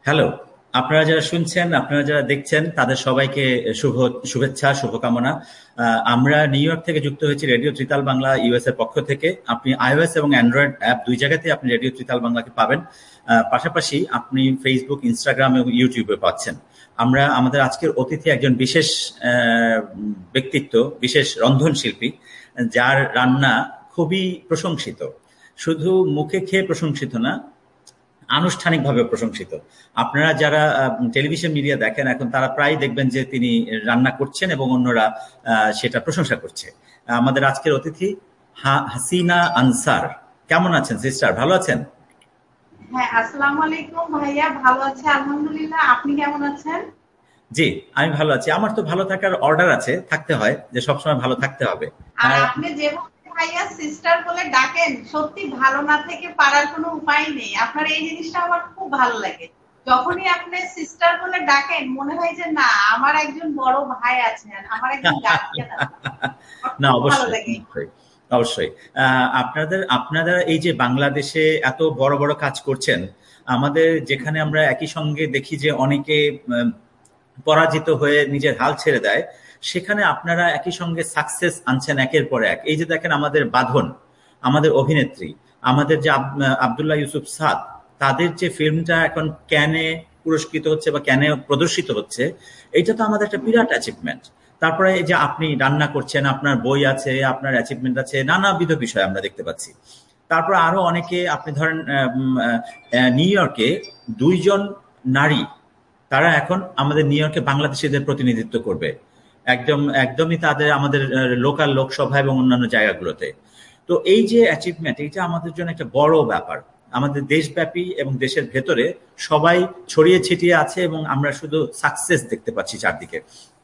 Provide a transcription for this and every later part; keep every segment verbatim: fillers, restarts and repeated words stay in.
Hello, আপনারা যারা শুনছেন, আপনারা যারা দেখছেন তাদের সবাইকে শুভ শুভেচ্ছা, শুভকামনা। আহ, আমরা নিউ ইয়র্ক থেকে যুক্ত হয়েছি রেডিও ত্রিতাল বাংলা ইউএস এর পক্ষ থেকে। আপনি আইওএস এবং অ্যান্ড্রয়েড অ্যাপ দুই জায়গাতেই আপনি রেডিও ত্রিতাল বাংলাকে পাবেন। আহ, পাশাপাশি আপনি ফেসবুক, ইনস্টাগ্রাম এবং ইউটিউবে পাচ্ছেন। আমরা আমাদের আজকের অতিথি একজন বিশেষ আহ, ব্যক্তিত্ব, বিশেষ রন্ধনশিল্পী, যার রান্না খুবই প্রশংসিত। শুধু মুখে খেয়ে প্রশংসিত না, আনুষ্ঠানিকভাবে প্রশংসিত। আপনারা যারা আহ, টেলিভিশন মিডিয়া দেখেন এখন, তারা প্রায় দেখবেন যে তিনি রান্না করছেন এবং অন্যরা আহ, সেটা প্রশংসা করছে। আমাদের আজকের অতিথি হা- হাসিনা আনসার। কেমন আছেন সিস্টার, ভালো আছেন? হ্যাঁ, আসসালামু আলাইকুম ভাইয়া। ভালো আছে আলহামদুলিল্লাহ। আপনি কেমন আছেন? জি, আমি ভালো আছি। আমার তো ভালো থাকার অর্ডার আছে, থাকতে হয় যে সবসময় ভালো থাকতে হবে। আর আর আপনি যেভাবে ভাইয়া সিস্টার বলে ডাকেন, সত্যি ভালো না থেকে পারার কোনো উপায় নেই। আপনার এই জিনিসটা আমার খুব ভালো লাগে। যখনই আপনি সিস্টার বলে ডাকেন মনে হয় যে না, আমার একজন বড় ভাই আছেন, আমার একজন গার্জিয়ান আছেন। আমার না, খুব ভালো অবশ্যই লাগে। অবশ্যই অবশ্যই। আহ, আপনাদের আপনারা এই যে বাংলাদেশে এত বড় বড় কাজ করছেন, আমাদের যেখানে আমরা একই সঙ্গে দেখি যে অনেকে উম, পরাজিত হয়ে নিজের হাল ছেড়ে দেয়, সেখানে আপনারা একই সঙ্গে সাকসেস আনছেন একের পর এক। এই যে দেখেন আমাদের বাঁধন, আমাদের অভিনেত্রী, আমাদের যে আব- আব্দুল্লাহ ইউসুফ সাদ, তাদের যে ফিল্মটা এখন ক্যানে পুরস্কৃত হচ্ছে বা ক্যানে প্রদর্শিত হচ্ছে, এটা তো আমাদের একটা বিরাট অ্যাচিভমেন্ট। তারপরে এই যে আপনি রান্না করছেন, আপনার বই আছে, আপনার অ্যাচিভমেন্ট আছে, নানাবিধ বিষয় আমরা দেখতে পাচ্ছি। তারপর আরো অনেকে, আপনি ধরেন আহ, উম, আহ, নিউ ইয়র্কে দুইজন নারী, তারা এখন আমাদের নিউ ইয়র্কে বাংলাদেশিদের প্রতিনিধিত্ব করবে, একদম একদমই তাদের আমাদের লোকাল লোকসভা এবং অন্যান্য জায়গাগুলোতে। তো এই যে অ্যাচিভমেন্ট, এটা আমাদের জন্য একটা বড় ব্যাপার। আমাদের দেশব্যাপী এবং দেশের ভেতরে সবাই ছড়িয়ে ছিটিয়ে আছে এবং আমরা শুধু সাকসেস দেখতে পাচ্ছি চারদিকে।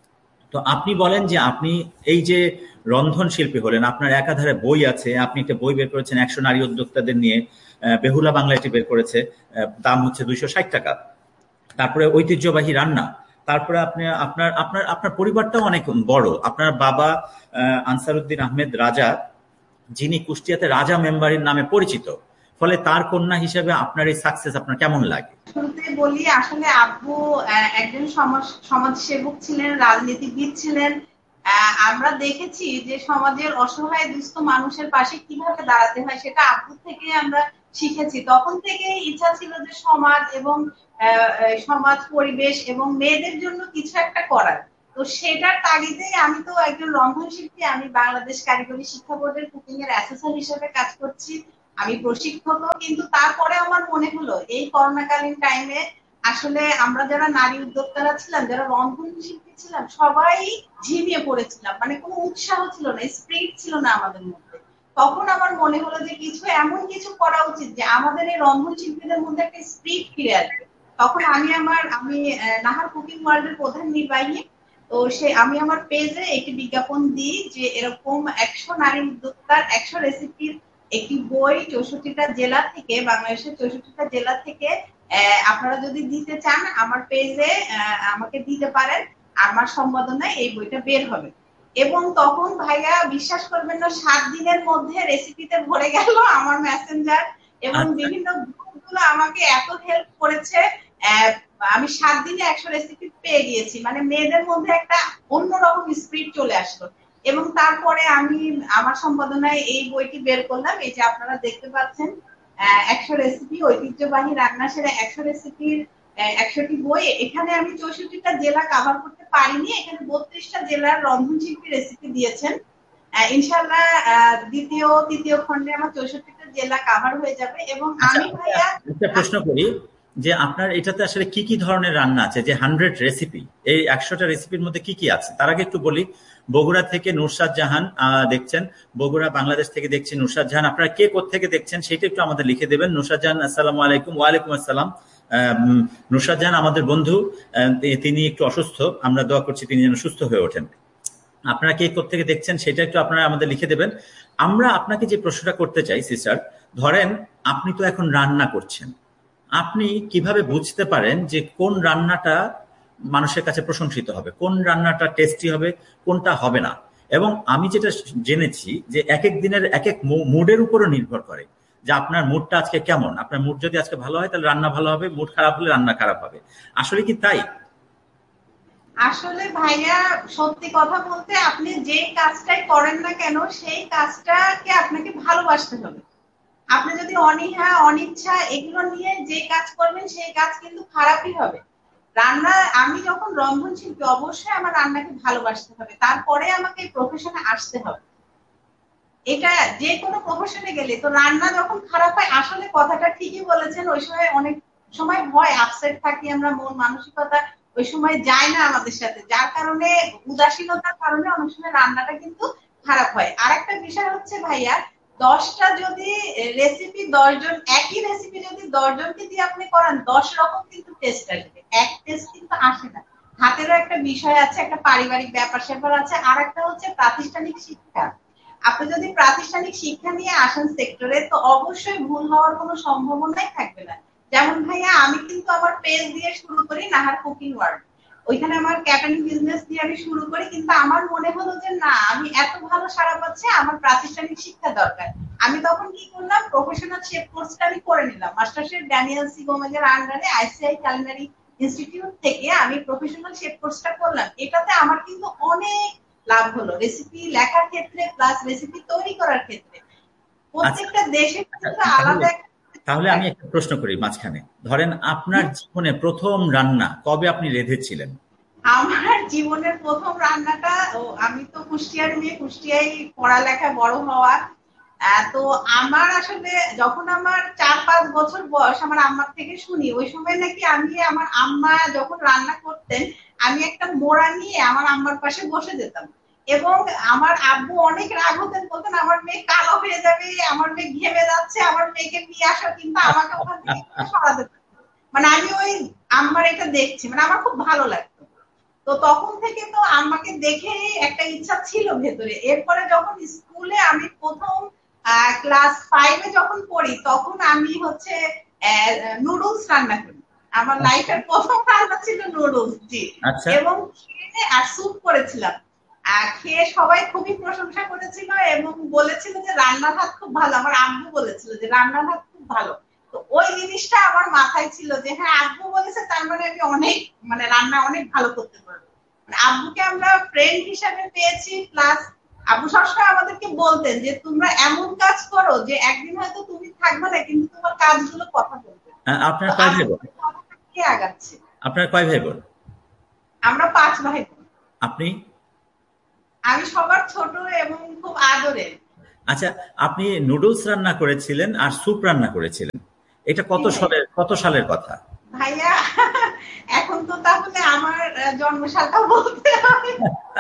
তো আপনি বলেন যে আপনি এই যে রন্ধন শিল্পী হলেন, আপনার একাধারে বই আছে, আপনি একটা বই বের করেছেন একশো নারী উদ্যোক্তাদের নিয়ে, আহ, বেহুলা বাংলা এটি বের করেছে, আহ, দাম হচ্ছে দুইশো ষাট টাকা। তারপরে ঐতিহ্যবাহী রান্না। তারপরে আপনি আপনার আপনার আপনার পরিবারটাও অনেক বড়। আপনার বাবা আহ, আনসারউদ্দিন আহমেদ রাজা, যিনি কুষ্টিয়াতে রাজা মেম্বারের নামে পরিচিত। ফলে তার কন্যা হিসেবে আপনার এই সাকসেস আপনার কেমন লাগে? শুরুতে বলি, আসলে আব্বু আহ, একজন সমাজ সমাজসেবক ছিলেন, রাজনীতিবিদ ছিলেন। আহ, আমরা দেখেছি যে সমাজের অসহায় দুস্থ মানুষের পাশে কিভাবে দাঁড়াতে হয়, সেটা আব্বু থেকে আমরা শিখেছি। তখন থেকে ইচ্ছা ছিল যে সমাজ এবং আহ, আহ, সমাজ পরিবেশ এবং মেয়েদের জন্য কিছু একটা করার। তো সেটার তাগিদে আমি তো একজন রন্ধনশিল্পী, আমি বাংলাদেশ কারিগরি শিক্ষা বোর্ডের কুকিং এর অ্যাসেসর হিসেবে কাজ করছি। আমি প্রশিক্ষকও। কিন্তু তারপরে আমার মনে হলো এই করোনাকালীন টাইমে আসলে আমরা যারা নারী উদ্যোক্তারা ছিলাম, যারা রন্ধন শিল্পী ছিলাম, সবাই ঝিমিয়ে পড়েছিলাম। মানে কোনো উৎসাহ ছিল না, স্পিরিট ছিল না আমাদের মধ্যে। তখন আমার মনে হলো যে কিছু এমন কিছু করা উচিত যে আমাদের এই রন্ধন শিল্পীদের মধ্যে একটা স্পিরিট ফিরে আসবে। তখন আমি আমার আমি আহ, নাহার কুকিং ওয়ার্ল্ডের প্রধান নির্বাহী। তো সে আমি আমার পেজে একটি বিজ্ঞাপন দিই যে এরকম একশো নারী উদ্যোক্তার একশো রেসিপির একটি বই চৌষট্টিটা জেলা থেকে, বাংলাদেশের চৌষট্টিটা জেলা থেকে আহ, আপনারা যদি দিতে চান আমার পেজে আমাকে দিতে পারেন। আমার সম্পাদনায় এই বইটা বের হবে। এবং তখন ভাইয়া বিশ্বাস করবেন না, সাত দিনের মধ্যে রেসিপিতে ভরে গেল আমার মেসেঞ্জার। এবং আচ্ছা, বিভিন্ন গ্রুপগুলো আমাকে এত হেল্প করেছে। আহ, আমি সাত দিনে একশো রেসিপি পেয়ে গিয়েছি। মানে মেয়েদের মধ্যে একটা অন্যরকম স্পিরিট চলে আসলো। এবং তারপরে আমি আমার সম্পাদনায় এই বইটি বের করলাম, এই যে আপনারা দেখতে পাচ্ছেন। একশো রেসিপি, ঐতিহ্যবাহী রান্না সেরা একশো রেসিপির একশোটি বই। এখানে আমি চৌষট্টিটা জেলা কাভার করতে পারিনি, এখানে বত্রিশটা জেলার রন্ধনশিল্পী রেসিপি দিয়েছেন। আহ, ইনশাল্লাহ আহ, দ্বিতীয় তৃতীয় খণ্ডে আমার চৌষট্টিটা জেলা কাভার হয়ে যাবে। এবং আচ্ছা, আমি আচ্ছা, ভাইয়া একটা প্রশ্ন করি যে আপনার এটাতে আসলে কি কি ধরনের রান্না আছে? যে হান্ড্রেড রেসিপি, এই একশোটা রেসিপির মধ্যে কি কি আছে তার আগে একটু বলি। বগুড়া থেকে নুরসাদ জাহান আহ, দেখছেন, বগুড়া বাংলাদেশ থেকে দেখছেন নুরসাদ জাহান। আপনারা কে কোত্থেকে দেখছেন সেটা একটু আমাদের লিখে দেবেন। নুরসাদ জাহান, আসসালামু আলাইকুম। ওয়ালাইকুম আসসালাম। আহ, উম, নুরসাদ জাহান আমাদের বন্ধু। আহ, তিনি একটু অসুস্থ, আমরা দোয়া করছি তিনি যেন সুস্থ হয়ে ওঠেন। আপনারা কে কোত্থেকে দেখছেন সেটা একটু আপনারা আমাদের লিখে দেবেন। আমরা আপনাকে যে প্রশ্নটা করতে চাই সিস্টার, ধরেন আপনি তো এখন রান্না করছেন, আপনি কিভাবে বুঝতে পারেন যে কোন রান্নাটা মানুষের কাছে প্রশংসিত হবে, কোন রান্নাটা টেস্টি হবে, কোনটা হবে না? এবং আমি যেটা জেনেছি যে এক এক দিনের এক এক মুডের উপরও নির্ভর করে। যে আপনার মুডটা আজকে কেমন, আপনার মুড যদি আজকে ভালো হয় তাহলে রান্না ভালো হবে, মুড খারাপ হলে রান্না খারাপ হবে। আসলে কি তাই? আসলে ভাইয়া সত্যি কথা বলতে আপনি যে কাজটাই করেন না কেন সেই কাজটাকে আপনাকে ভালোবাসতে হবে। আপনি যদি অনীহা অনিচ্ছা এগুলো নিয়ে যে কাজ করবেন সেই কাজ কিন্তু খারাপই হবে। রান্না আমি যখন রন্ধন শিল্পী অবশ্যই আমার রান্নাকে ভালোবাসতে হবে, তারপরে আমাকে এই প্রফেশনে আসতে হবে। এটা যে কোনো প্রফেশনে গেলে তো রান্না যখন খারাপ হয় আসলে কথাটা ঠিকই বলেছেন, ওই সময় অনেক সময় ভয় আপসেট থাকি আমরা, মন মানসিকতা ওই সময় যায় না আমাদের সাথে, যার কারণে উদাসীনতার কারণে অনেক সময় রান্নাটা কিন্তু খারাপ হয়। আর একটা বিষয় হচ্ছে ভাইয়া, দশটা যদি রেসিপি দশজন একই রেসিপি যদি দশজনকে দিয়ে আপনি করান দশ রকম কিন্তু টেস্ট আসবে, এক টেস্ট কিন্তু আসে না। হাতেরও একটা বিষয় আছে, একটা পারিবারিক ব্যাপার স্যাপার আছে, আর একটা হচ্ছে প্রাতিষ্ঠানিক শিক্ষা। আপনি যদি প্রাতিষ্ঠানিক শিক্ষা নিয়ে আসেন সেক্টরে তো অবশ্যই ভুল হওয়ার কোনো সম্ভাবনাই থাকবে না। যেমন ভাইয়া আমি কিন্তু আমার পেজ দিয়ে শুরু করি, নাহার কুকিং ওয়ার্ল্ড, ওইখানে আমার ক্যাটারিং বিজনেস দিয়ে আমি শুরু করি, কিন্তু আমার মনে হলো যে না আমি এত ভালো সারা পাচ্ছি, আমার প্রাতিষ্ঠানিক শিক্ষা দরকার। আমি তখন কি করলাম, প্রফেশনাল শেফ কোর্সটা আমি করে নিলাম মাস্টার শেফ ড্যানিয়েল সি গোমেজের আন্ডারে আইসিআই কালিনারি ইনস্টিটিউট থেকে আমি প্রফেশনাল শেফ কোর্সটা করলাম। এটাতে আমার কিন্তু অনেক লাভ হলো রেসিপি লেখার ক্ষেত্রে প্লাস রেসিপি তৈরি করার ক্ষেত্রে। আচ্ছা, প্রত্যেকটা দেশে কিন্তু তাহলে আলাদা। তাহলে আমি একটা প্রশ্ন করি মাঝখানে, ধরেন আপনার জীবনে প্রথম রান্না কবে আপনি রেঁধেছিলেন? আমার জীবনের প্রথম রান্নাটা, ও আমি তো কুষ্টিয়ার মেয়ে, কুষ্টিয়ায় পড়ালেখা বড় হওয়া। আহ, তো আমার আসলে যখন আমার চার পাঁচ বছর বয়স আমার আম্মার থেকে শুনি, ওই সময় নাকি আমি আমার আম্মা যখন রান্না করতেন আমি একটা মোড়া নিয়ে আমার আম্মার পাশে বসে যেতাম, এবং আমার আব্বু অনেক রাগ হতেন, বলতেন আমার মেয়ে কালো হয়ে যাবে, আমার মেয়ে ঘেমে যাচ্ছে, আমার মেয়েকে নিয়ে আসো, কিন্তু আমাকে ওখান থেকে সরাতে। মানে আমি ওই আম্মার এটা দেখছি, মানে আমার খুব ভালো লাগতো। তো তখন থেকে তো আম্মাকে দেখে একটা ইচ্ছা ছিল ভেতরে। এরপরে যখন স্কুলে আমি প্রথম ক্লাস ফাইভে যখন পড়ি তখন আমি হচ্ছে নুডলস রান্না করি। আমার লাইফের প্রথম রান্না ছিল নুডলস, জি। আচ্ছা, এবং খেয়ে আর স্যুপ করেছিলাম, আর খেয়ে সবাই খুবই প্রশংসা করেছিল এবং বলেছিল যে রান্নার হাত খুব ভালো। আমার আব্বু বলেছিল যে রান্নার হাত খুব ভালো। তো ওই জিনিসটা আমার মাথায় ছিল যে হ্যাঁ আব্বু বলেছে তার মানে আমি অনেক মানে রান্না অনেক ভালো করতে পারবো। মানে আব্বুকে আমরা ফ্রেন্ড হিসাবে পেয়েছি, প্লাস আব্বু সবসময় আমাদেরকে বলতেন যে তোমরা এমন কাজ করো যে একদিন হয়তো তুমি থাকবে না কিন্তু তোমার কাজগুলো কথা বলবে। আহ, আপনার তো কয় ভাই বোন? আব্বু কথাটা আগাচ্ছে। আপনার কয় ভাই বোন? আমরা পাঁচ ভাই বোন। আপনি? আমি সবার ছোট এবং খুব আদরের। আচ্ছা, আপনি নুডলস রান্না করেছিলেন আর স্যুপ রান্না করেছিলেন, এটা জি কত ভাইয়া। সালের কত সালের কথা? ভাইয়া এখন তো তাহলে আমার আহ, জন্মসালটা বলতে হবে।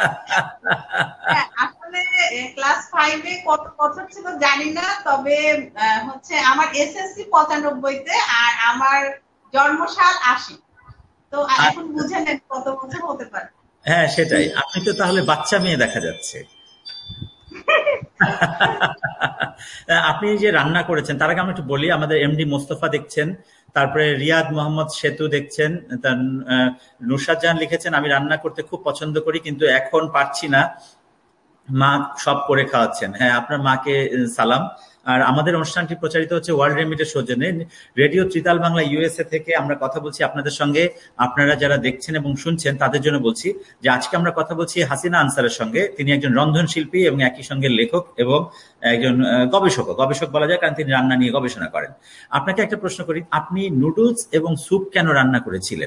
হ্যাঁ, আসলে ক্লাস ফাইভে কত বছর ছিল জানি না, তবে আহ, হচ্ছে আমার এসএসসি পঁচানব্বইতে আর আমার জন্মসাল আশি। তো এখন আচ্ছা, বুঝে নেন কত বছর হতে পারে। হ্যাঁ সেটাই, আপনি তো তাহলে বাচ্চা মেয়ে দেখা যাচ্ছে। আপনি যে রান্না করেছেন তার আগে আমি একটু বলি, আমাদের এমডি মোস্তফা দেখছেন, তারপরে রিয়াদ মোহাম্মদ সেতু দেখছেন, তার আহ, নুসরাত জাহান লিখেছেন আমি রান্না করতে খুব পছন্দ করি কিন্তু এখন পারছি না, মা সব করে খাওয়াচ্ছেন। হ্যাঁ, আপনার মাকে আহ, সালাম। আর আমাদের অনুষ্ঠানটি প্রচারিত হচ্ছে ওয়ার্ল্ড রেমিটের সৌজন্যে রেডিও ত্রিতাল বাংলা ইউএসএ থেকে আমরা কথা বলছি আপনাদের সঙ্গে। আপনারা যারা দেখছেন এবং শুনছেন তাদের জন্য বলছি যে আজকে আমরা কথা বলছি হাসিনা আনসারের সঙ্গে। তিনি একজন রন্ধনশিল্পী এবং একই সঙ্গে লেখক এবং একজন আহ, গবেষক গবেষক বলা যায়, কারণ তিনি রান্না নিয়ে গবেষণা করেন। আপনাকে একটা প্রশ্ন করি, আপনি নুডলস এবং স্যুপ কেন রান্না করেছিলেন?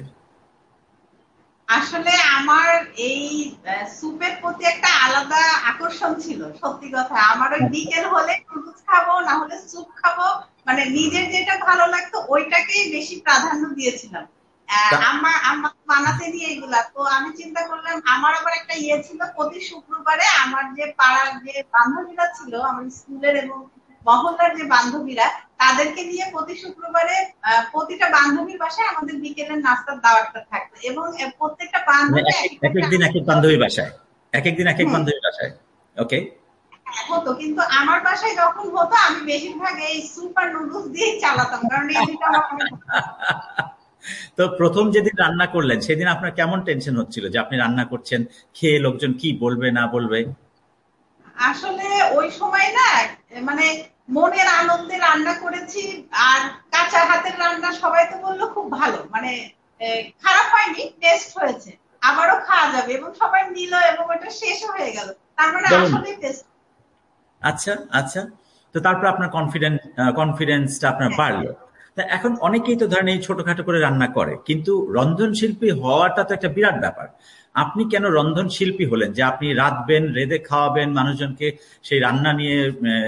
আসলে আমার এই স্যুপের প্রতি একটা আলাদা আকর্ষণ ছিল, সত্যি কথা। আমার ওই বিকেল হলে নুডলস খাবো না হলে স্যুপ খাবো, মানে নিজের যেটা ভালো লাগতো ওইটাকেই বেশি প্রাধান্য দিয়েছিলাম। আহ, তা- আম্মা আম্মা বানাতে নিয়ে এগুলা, তো আমি চিন্তা করলাম আমার আবার একটা ইয়ে ছিল, প্রতি শুক্রবারে আমার যে পাড়ার যে বান্ধবীরা ছিল আমার স্কুলের এবং মহল্লার যে বান্ধবীরা, তাদেরকে নিয়ে প্রতি শুক্রবারে আহ, প্রতিটা বান্ধবীর বাসায় আমাদের বিকেলের নাস্তার দাওয়াতটা থাকতো, এবং আহ, প্রত্যেকটা মানে বান্ধবী এক এক এক একটা এক দিন এক এক বান্ধবী বাসায়, এক এক দিন এক এক হুম বান্ধবী বাসায়। ওকে। হতো, কিন্তু আমার বাসায় যখন হতো আমি বেশিরভাগ এই স্যুপ আর নুডলস দিয়েই চালাতাম, কারণ এই দুটো আমার অনেক ভালো লাগতো। তো প্রথম যেদিন রান্না করলেন সেদিন আপনার কেমন টেনশন হচ্ছিল যে আপনি রান্না করছেন, খেয়ে লোকজন কি বলবে না বলবে? আসলে ওই সময় না মানে মনের আনন্দে রান্না করেছি। আর কাঁচা হাতের রান্না সবাই তো বললো খুব ভালো, মানে খারাপ হয়নি, টেস্ট হয়েছে, আবারও খাওয়া যাবে, এবং সবাই নিল এবং ওটা শেষও হয়ে গেল। তার মানে আসলেই টেস্ট। আচ্ছা আচ্ছা, তো তারপর আপনার কনফিডেন্স কনফিডেন্সটা আপনার বাড়লো। তা এখন অনেকেই তো ধরেন এই ছোটখাটো করে রান্না করে, কিন্তু রন্ধন শিল্পী হওয়াটা তো একটা বিরাট ব্যাপার। আপনি কেন রন্ধন শিল্পী হলেন, যে আপনি রাঁধবেন, রেঁধে খাওয়াবেন, মানুষজনকে সেই রান্না নিয়ে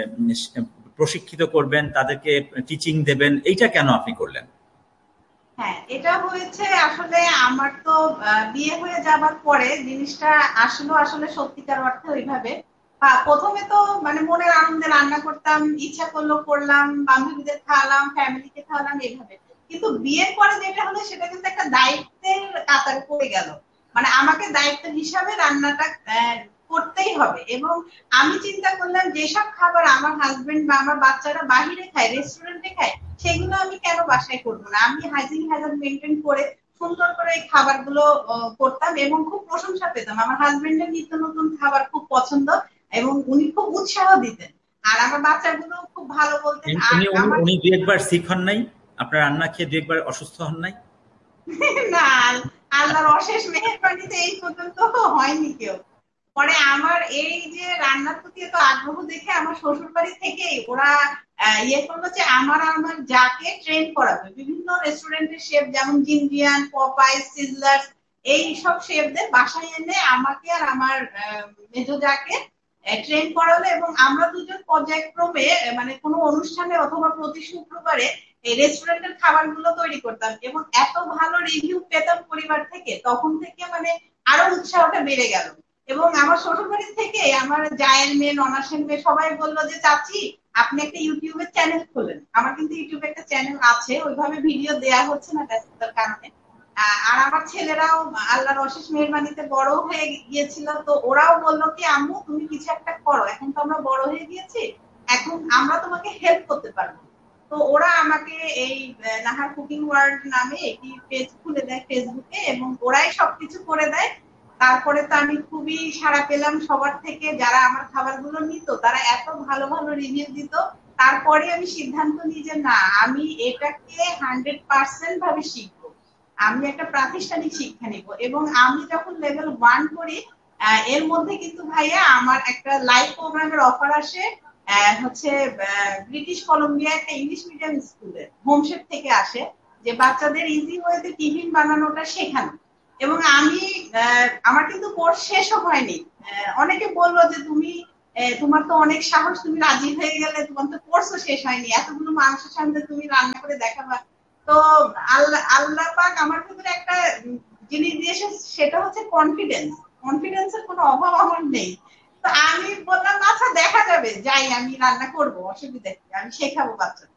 প্রশিক্ষিত করবেন, তাদেরকে টিচিং দেবেন, এইটা কেন আপনি করলেন? হ্যাঁ, এটা হয়েছে আসলে আমার তো বিয়ে হয়ে যাবার পরে জিনিসটা আসলে আসলে সত্যিকার অর্থে ওইভাবে প্রথমে তো মানে মনের আনন্দে রান্না করতাম, ইচ্ছা করলো করলাম, বান্ধবীদের খাওয়ালাম, ফ্যামিলিকে খাওয়ালাম, এইভাবে। কিন্তু বিয়ের পরে যেটা হলো সেটা কিন্তু একটা দায়িত্বের কাতারে পড়ে গেল। মানে আমাকে দায়িত্ব হিসাবে রান্নাটা করতেই হবে। এবং আমি চিন্তা করলাম যেসব খাবার আমার হাজবেন্ড বা আমার বাচ্চারা বাহিরে খায়, রেস্টুরেন্টে খায়, সেগুলো আমি কেন বাসায় করবো না। আমি হাইজিন হ্যাজার্ড মেনটেন করে সুন্দর করে এই খাবারগুলো করতাম এবং খুব প্রশংসা পেতাম। আমার হাজবেন্ডের নিত্য নতুন খাবার খুব পছন্দ এবং উনি খুব উৎসাহ দিতেন। আর আমার বাচ্চাগুলো খুব ভালো বলতেন। আর আমার উনি দু একবার সিক হন নাই? আপনার রান্না খেয়ে দু একবার অসুস্থ হন নাই? না, আল্লাহর অশেষ মেহেরবানিতে এই পর্যন্ত হয়নি কেউ। পরে আমার এই যে রান্নার প্রতি এত আগ্রহ দেখে আমার শ্বশুর বাড়ি থেকেই ওরা ইয়ে করলো যে আমার আমার যাকে ট্রেন করাবে, বিভিন্ন রেস্টুরেন্টের শেফ যেমন জিঞ্জিয়ান, পপাই, সিজলার, এই সব শেফদের বাসায় এনে আমাকে আর আমার মেজো যাকে ট্রেন করালো। এবং আমরা দুজন পর্যায়ক্রমে মানে কোনো অনুষ্ঠানে অথবা প্রতি শুক্রবারে এই রেস্টুরেন্টের খাবারগুলো তৈরি করতাম এবং এত ভালো রিভিউ পেতাম পরিবার থেকে, তখন থেকে মানে আরো উৎসাহটা বেড়ে গেল। এবং আমার শ্বশুরবাড়ি থেকে আমার জায়ের মেয়ে, ননাসের মেয়ে সবাই বললো যে চাচি আপনি একটা ইউটিউবের চ্যানেল খোলেন। আমার কিন্তু ইউটিউবে একটা চ্যানেল আছে, ওইভাবে ভিডিও দেয়া হচ্ছে না ব্যস্ততার কারণে। আর আমার ছেলেরাও আল্লাহর অশেষ মেহরবানিতে বড় হয়ে গিয়েছিল, তো ওরাও বললো কি আম্মু তুমি কিছু একটা করো, এখন তো আমরা বড় হয়ে গিয়েছি, এখন আমরা তোমাকে হেল্প করতে পারবো। তো ওরা আমাকে এই নাহার কুকিং ওয়ার্ল্ড নামে একটি পেজ খুলে দেয় ফেসবুকে এবং ওরাই সবকিছু করে দেয়। তারপরে তো আমি খুবই সাড়া পেলাম সবার থেকে, যারা আমার খাবারগুলো নিত তারা এত ভালো ভালো রিভিউ দিত। তারপরে আমি সিদ্ধান্ত নিই যে না, আমি এটাকে হান্ড্রেড পার্সেন্ট ভাবে শিখবো, আমি একটা প্রাতিষ্ঠানিক শিক্ষা নিব। এবং আমি যখন লেভেল ওয়ান করি এর মধ্যে কিন্তু ভাইয়া আমার একটা লাইভ প্রোগ্রামের অফার আসে হচ্ছে ব্রিটিশ কলম্বিয়া একটা ইংলিশ মিডিয়াম স্কুলে, হোমশেপ থেকে আসে, যে বাচ্চাদের ইজি ওয়েতে টিফিন বানানোটা শেখানো। এবং আমি আমার কিন্তু কোর্স শেষও হয়নি। অনেকে বললো যে তুমি তোমার তো অনেক সাহস, তুমি রাজি হয়ে গেলে, তোমার তো কোর্সও শেষ হয়নি, এতগুলো মানুষের সামনে তুমি রান্না করে দেখাবা। তো আল্লাহ আল্লাহ পাক আমার ভিতরে একটা জিনিস দিয়েছে, সেটা হচ্ছে কনফিডেন্স। কনফিডেন্সের কোনো অভাব আমার নেই। তো আমি বললাম আচ্ছা দেখা যাবে, যাই আমি রান্না করবো, অসুবিধা কি, আমি শেখাবো বাচ্চাদের।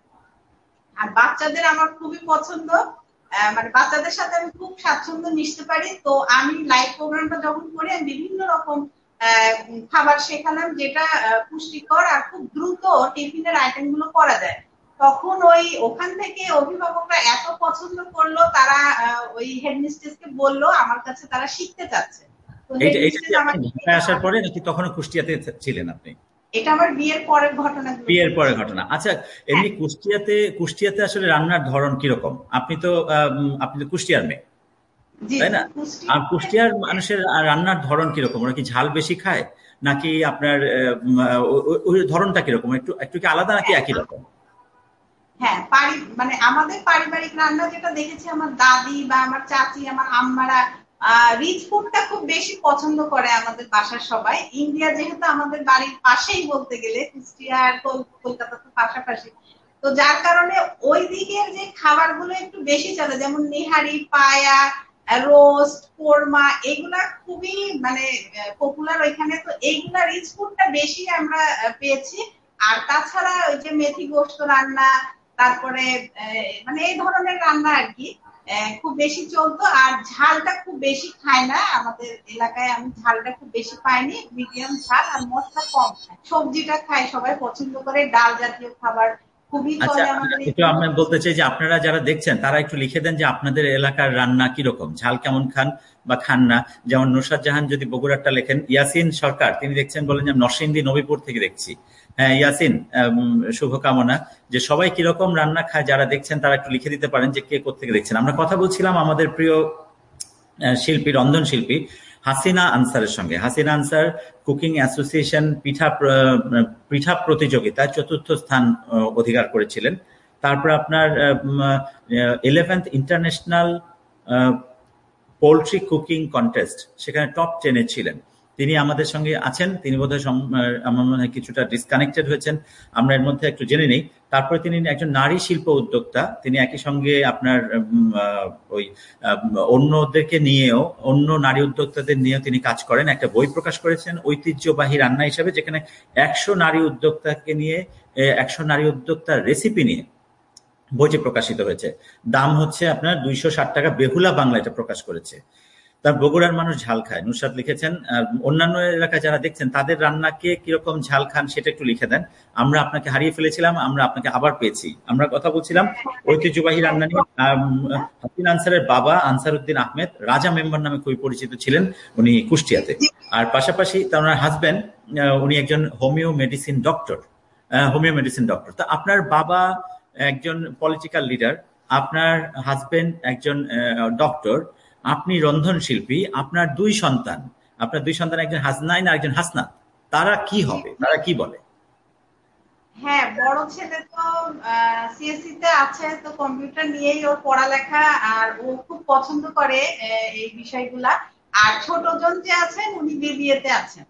আর বাচ্চাদের আমার খুবই পছন্দ, মানে বাচ্চাদের সাথে আমি খুব স্বাচ্ছন্দ্য মিশতে পারি। তো আমি লাইভ প্রোগ্রামটা যখন করি আমি বিভিন্ন রকম খাবার শেখালাম যেটা পুষ্টিকর আর খুব দ্রুত টিফিনের আইটেম গুলো করা যায়। তখন ওই ওখান থেকে অভিভাবকরা এত পছন্দ করলো, তারা ওই হেডমিস্ট্রেসকে বললো আমার কাছে তারা শিখতে চাচ্ছে। তো হেডমিস্ট্রেস আমাকে আসার পরে নাকি তখনো কুষ্টিয়াতে ছিলেন আপনি? এটা আমার বিয়ের পরের ঘটনা। বিয়ের পরের ঘটনা। আচ্ছা, এমনি কুষ্টিয়াতে কুষ্টিয়াতে আসলে রান্নার ধরন কিরকম? আপনি তো আপনি তো কুষ্টিয়ার মেয়ে, তাই না? আর কুষ্টিয়ার মানুষের রান্নার ধরন কিরকম? ওরা কি ঝাল বেশি খায় নাকি আপনার ওই ধরনটা কিরকম? একটু একটু কি আলাদা নাকি একই রকম? হ্যাঁ, মানে আমাদের পারিবারিক রান্না যেটা দেখেছি আমার দাদি বা আমার চাচি, আমার আম্মারা রিচ ফুডটা খুব বেশি পছন্দ করে আমাদের বাসার সবাই। ইন্ডিয়া যেহেতু আমাদের বাড়ির পাশেই বলতে গেলে, কুষ্টিয়া আর কলকাতা তো পাশাপাশি, তো যার কারণে ওই দিকের যে খাবারগুলো একটু বেশি চলে, যেমন নিহারি, পায়া, রোস্ট, কোরমা, এগুলা খুবই মানে পপুলার ওইখানে। তো এইগুলা রিচ ফুডটা বেশি আমরা পেয়েছি। আর তাছাড়া ওই যে মেথি গোস্ত রান্না, তারপরে মানে এই ধরনের রান্না আর কি খুব বেশি চলতো। আর ঝালটা খুব বেশি খায় না আমাদের এলাকায়, আমি ঝালটা খুব বেশি পাইনি, মিডিয়াম ঝাল, আর মশলা কম খায়। সবজিটা খায় সবাই পছন্দ করে, ডাল জাতীয় খাবার খুবই চলে আমাদের। একটু আমি বলতে চাই যে আপনারা যারা দেখছেন তারা একটু লিখে দেন যে আপনাদের এলাকার রান্না কিরকম, ঝাল কেমন খান বা খান না। যেমন নুসরাত জাহান যদি বগুড়ারটা লেখেন, ইয়াসিন সরকার তিনি দেখছেন বলেন যে নরসিংদী নবীপুর থেকে দেখছি, হ্যাঁ ইয়াসিন, শুভকামনা। যে সবাই কিরকম রান্না খায় যারা দেখছেন তারা একটু লিখে দিতে পারেন যে কে কোত্থেকে দেখছেন। আমরা কথা বলছিলাম আমাদের প্রিয় শিল্পী, রন্ধন শিল্পী হাসিনা আনসারের সঙ্গে। হাসিনা আনসার কুকিং অ্যাসোসিয়েশন পিঠা পিঠা প্রতিযোগিতায় চতুর্থ স্থান অধিকার করেছিলেন। তারপর আপনার eleventh international poultry cooking contest, সেখানে টপ টেনে ছিলেন। তিনি আমাদের সঙ্গে আছেন, তিনি বোধহয় আমার মনে হয় কিছুটা ডিসকানেক্টেড হয়েছেন, আমরা এর মধ্যে একটু জেনে নিই। তারপরে তিনি একজন নারী শিল্প উদ্যোক্তা, তিনি একই সঙ্গে আপনার ওই অন্যদেরকে নিয়েও, অন্য নারী উদ্যোক্তাদের নিয়েও তিনি কাজ করেন। একটা বই প্রকাশ করেছেন ঐতিহ্যবাহী রান্না হিসাবে, যেখানে একশো নারী উদ্যোক্তাকে নিয়ে, একশো নারী উদ্যোক্তার রেসিপি নিয়ে বইটি প্রকাশিত হয়েছে। দাম হচ্ছে আপনার দুইশো ষাট টাকা, বেহুলা বাংলা এটা প্রকাশ করেছে। তার বগুড়ার মানুষ ঝাল খায়, নুসরাত লিখেছেন। অন্যান্য এলাকায় যারা দেখছেন তাদের রান্নাকে কিরকম ঝাল খান সেটা একটু লিখে দেন। আমরা আপনাকে হারিয়ে ফেলেছিলাম, আমরা আপনাকে আবার পেয়েছি। আমরা কথা বলছিলাম ঐতিহ্যবাহী রান্না নিয়ে। হাসিন আনসারের বাবা আনসার উদ্দিন আহমেদ রাজা মেম্বার নামে খুবই পরিচিত ছিলেন উনি কুষ্টিয়াতে। আর পাশাপাশি তার হাজবেন্ড উনি একজন homeo medicine doctor, homeo medicine doctor. তা আপনার বাবা একজন পলিটিক্যাল লিডার, আপনার হাজবেন্ড একজন ডক্টর, আপনি রন্ধন শিল্পী, আপনার দুই সন্তান, আপনার দুই সন্তান একজন হাসনাইন আর একজন হাসনাত, তারা কি হবে, তারা কি বলে? হ্যাঁ, বড় ছেলে তো সিএসসি তে আছে, তো কম্পিউটার নিয়েই ওর পড়ালেখা, আর ও খুব পছন্দ করে এই বিষয়গুলা। আর ছোট জন যে আছেন উনি বিবিএ তে আছেন।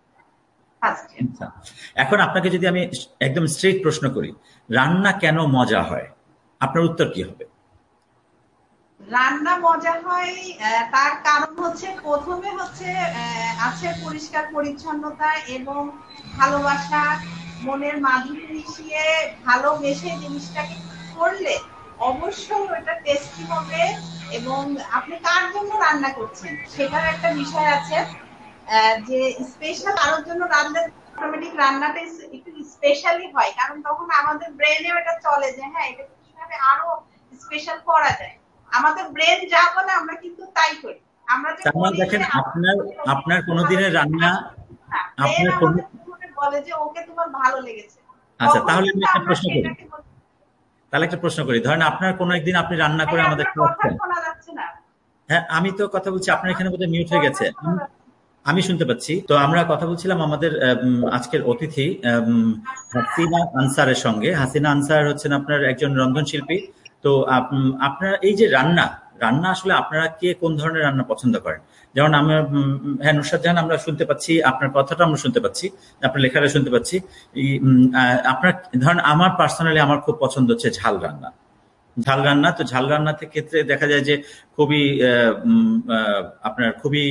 এখন আপনাকে যদি আমি একদম স্ট্রেট প্রশ্ন করি, রান্না কেন মজা হয়, আপনার উত্তর কি হবে? রান্না মজা হয় তার কারণ হচ্ছে, প্রথমে হচ্ছে আছে পরিষ্কার পরিচ্ছন্নতা এবং ভালোবাসা, মনের মাধুরী মিশিয়ে ভালোবেসে জিনিসটাকে করলে অবশ্যই ওটা টেস্টি হবে। এবং আপনি কার জন্য রান্না করছেন সেটার একটা বিষয় আছে, যে স্পেশাল কারোর জন্য রান্না, অটোমেটিক রান্নাটা একটু স্পেশালি হয়, কারণ তখন আমাদের ব্রেনে এটা চলে যে হ্যাঁ এটা কিভাবে আরো স্পেশাল করা যায়। আমাদের ব্রেন যা বলে আমরা কিন্তু তাই করি। আমরা যে দেখেন আপনার আপনার কোনোদিনের রান্না আপনার বলে যে ওকে তোমার ভালো লেগেছে। আচ্ছা, তাহলে আমি একটা প্রশ্ন করি, তাহলে একটা প্রশ্ন করি ধরেন আপনার কোনো একদিন আপনি রান্না করে আমাদের খাওয়াচ্ছেন। হ্যাঁ, আমি তো কথা বলছি, আপনার এখানে বোধহয় মিউট হয়ে গেছে, আমি শুনতে পাচ্ছি। তো আমরা কথা বলছিলাম আমাদের আজকের অতিথি হাসিনা আনসারের সঙ্গে। হাসিনা আনসার হচ্ছেন আপনার একজন রন্ধনশিল্পী। তো আপনার এই যে রান্না রান্না আসলে আপনারা কে কোন ধরনের রান্না পছন্দ করেন? যেমন আমরা, হ্যাঁ নুসরাত জাহান, আমরা শুনতে পাচ্ছি আপনার কথাটা, আমরা শুনতে পাচ্ছি আপনার লেখাটা শুনতে পাচ্ছি। আপনার ধরেন, আমার পার্সোনালি আমার খুব পছন্দ হচ্ছে ঝাল রান্না। ঝাল রান্না তো ঝাল রান্নার ক্ষেত্রে দেখা যায় যে খুবই আপনার খুবই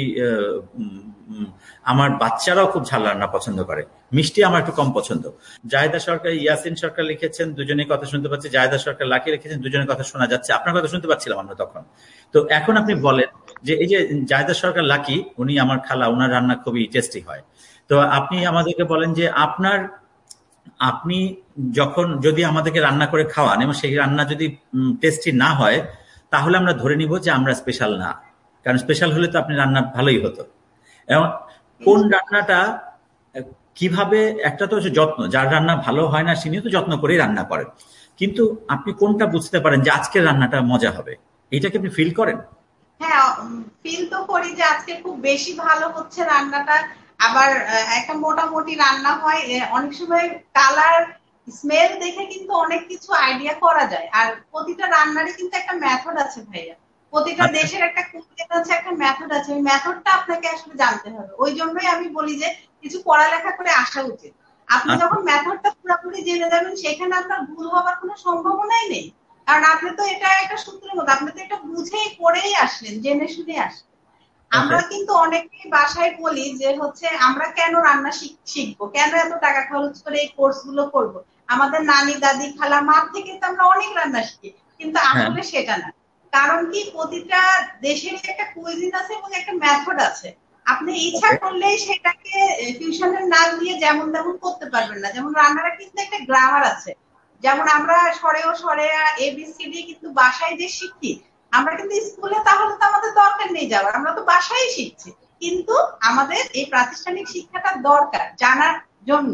আমার বাচ্চারাও খুব ঝাল রান্না পছন্দ করে। মিষ্টি আমার একটু কম পছন্দ। জাহেদা সরকার, ইয়াসিন সরকার লিখেছেন দুজনের কথা শুনতে পাচ্ছি। জাহেদা সরকার, লাকি লিখেছেন দুজনের কথা শোনা যাচ্ছে, আপনার কথা শুনতে পাচ্ছিলাম আমরা তখন। তো এখন আপনি বলেন যে এই যে জাহেদা সরকার লাকি, উনি আমার খালা, ওনার রান্না খুবই টেস্টি হয়। তো আপনি আমাদেরকে বলেন যে আপনার আপনি যখন যদি আমাদেরকে রান্না করে খাওয়ান এবং সেই রান্না যদি টেস্টি না হয়, তাহলে আমরা ধরে নিব যে আমরা স্পেশাল না, কারণ স্পেশাল হলে তো আপনি রান্না ভালোই হতো। এবং কোন রান্নাটা কিভাবে, একটা তো হচ্ছে যত্ন, যার রান্না ভালো হয় না তিনি তো যত্ন করেই রান্না করেন, কিন্তু আপনি কোনটা বুঝতে পারেন যে আজকের রান্নাটা মজা হবে, এটা কি আপনি ফিল করেন? হ্যাঁ, ফিল তো করি যে আজকে খুব বেশি ভালো হচ্ছে রান্নাটা। আবার একটা মোটামুটি রান্না হয়, অনেক সময় কালার স্মেল দেখে কিন্তু অনেক কিছু আইডিয়া করা যায়। আর প্রতিটা রান্নারই কিন্তু একটা মেথড আছে ভাইয়া, প্রতিটা দেশের একটা কুকিং আছে, একটা মেথড আছে, ওই মেথডটা আপনাকে আসলে জানতে হবে। ওই জন্যই আমি বলি যে কিছু পড়ালেখা করে আসা উচিত। আপনি যখন মেথডটা পুরোপুরি জেনে যাবেন, সেখানে আপনার ভুল হওয়ার কোনো সম্ভাবনাই নেই, কারণ আপনি তো এটা একটা সূত্রের মতো, আপনি তো এটা বুঝেই পড়েই আসলেন, জেনে শুনে আসলেন। আমরা কিন্তু অনেকেই বাসায় বলি যে হচ্ছে আমরা কেন রান্না শিখবো, কেন এত টাকা খরচ করে এই কোর্স গুলো করবো, আমাদের নানি দাদি খালা মার থেকে তো আমরা অনেক রান্না শিখি, কিন্তু আসলে সেটা না। কারণ কি, প্রতিটা দেশের একটা কুইজিন আছে এবং একটা মেথড আছে। আপনি ইচ্ছা করলেই সেটাকে টিউশনের নাম দিয়ে যেমন তেমন করতে পারবেন না। যেমন রান্নার কিন্তু একটা গ্রামার আছে, যেমন আমরা সরে ও সরে এবিসিডি কিন্তু বাসায় যে শিখি, আমরা কিন্তু স্কুলে তাহলে তো আমাদের দরকার নেই যাওয়ার, আমরা তো বাসায় শিখছি। কিন্তু আমাদের এই প্রাতিষ্ঠানিক শিক্ষাটা দরকার জানার জন্য।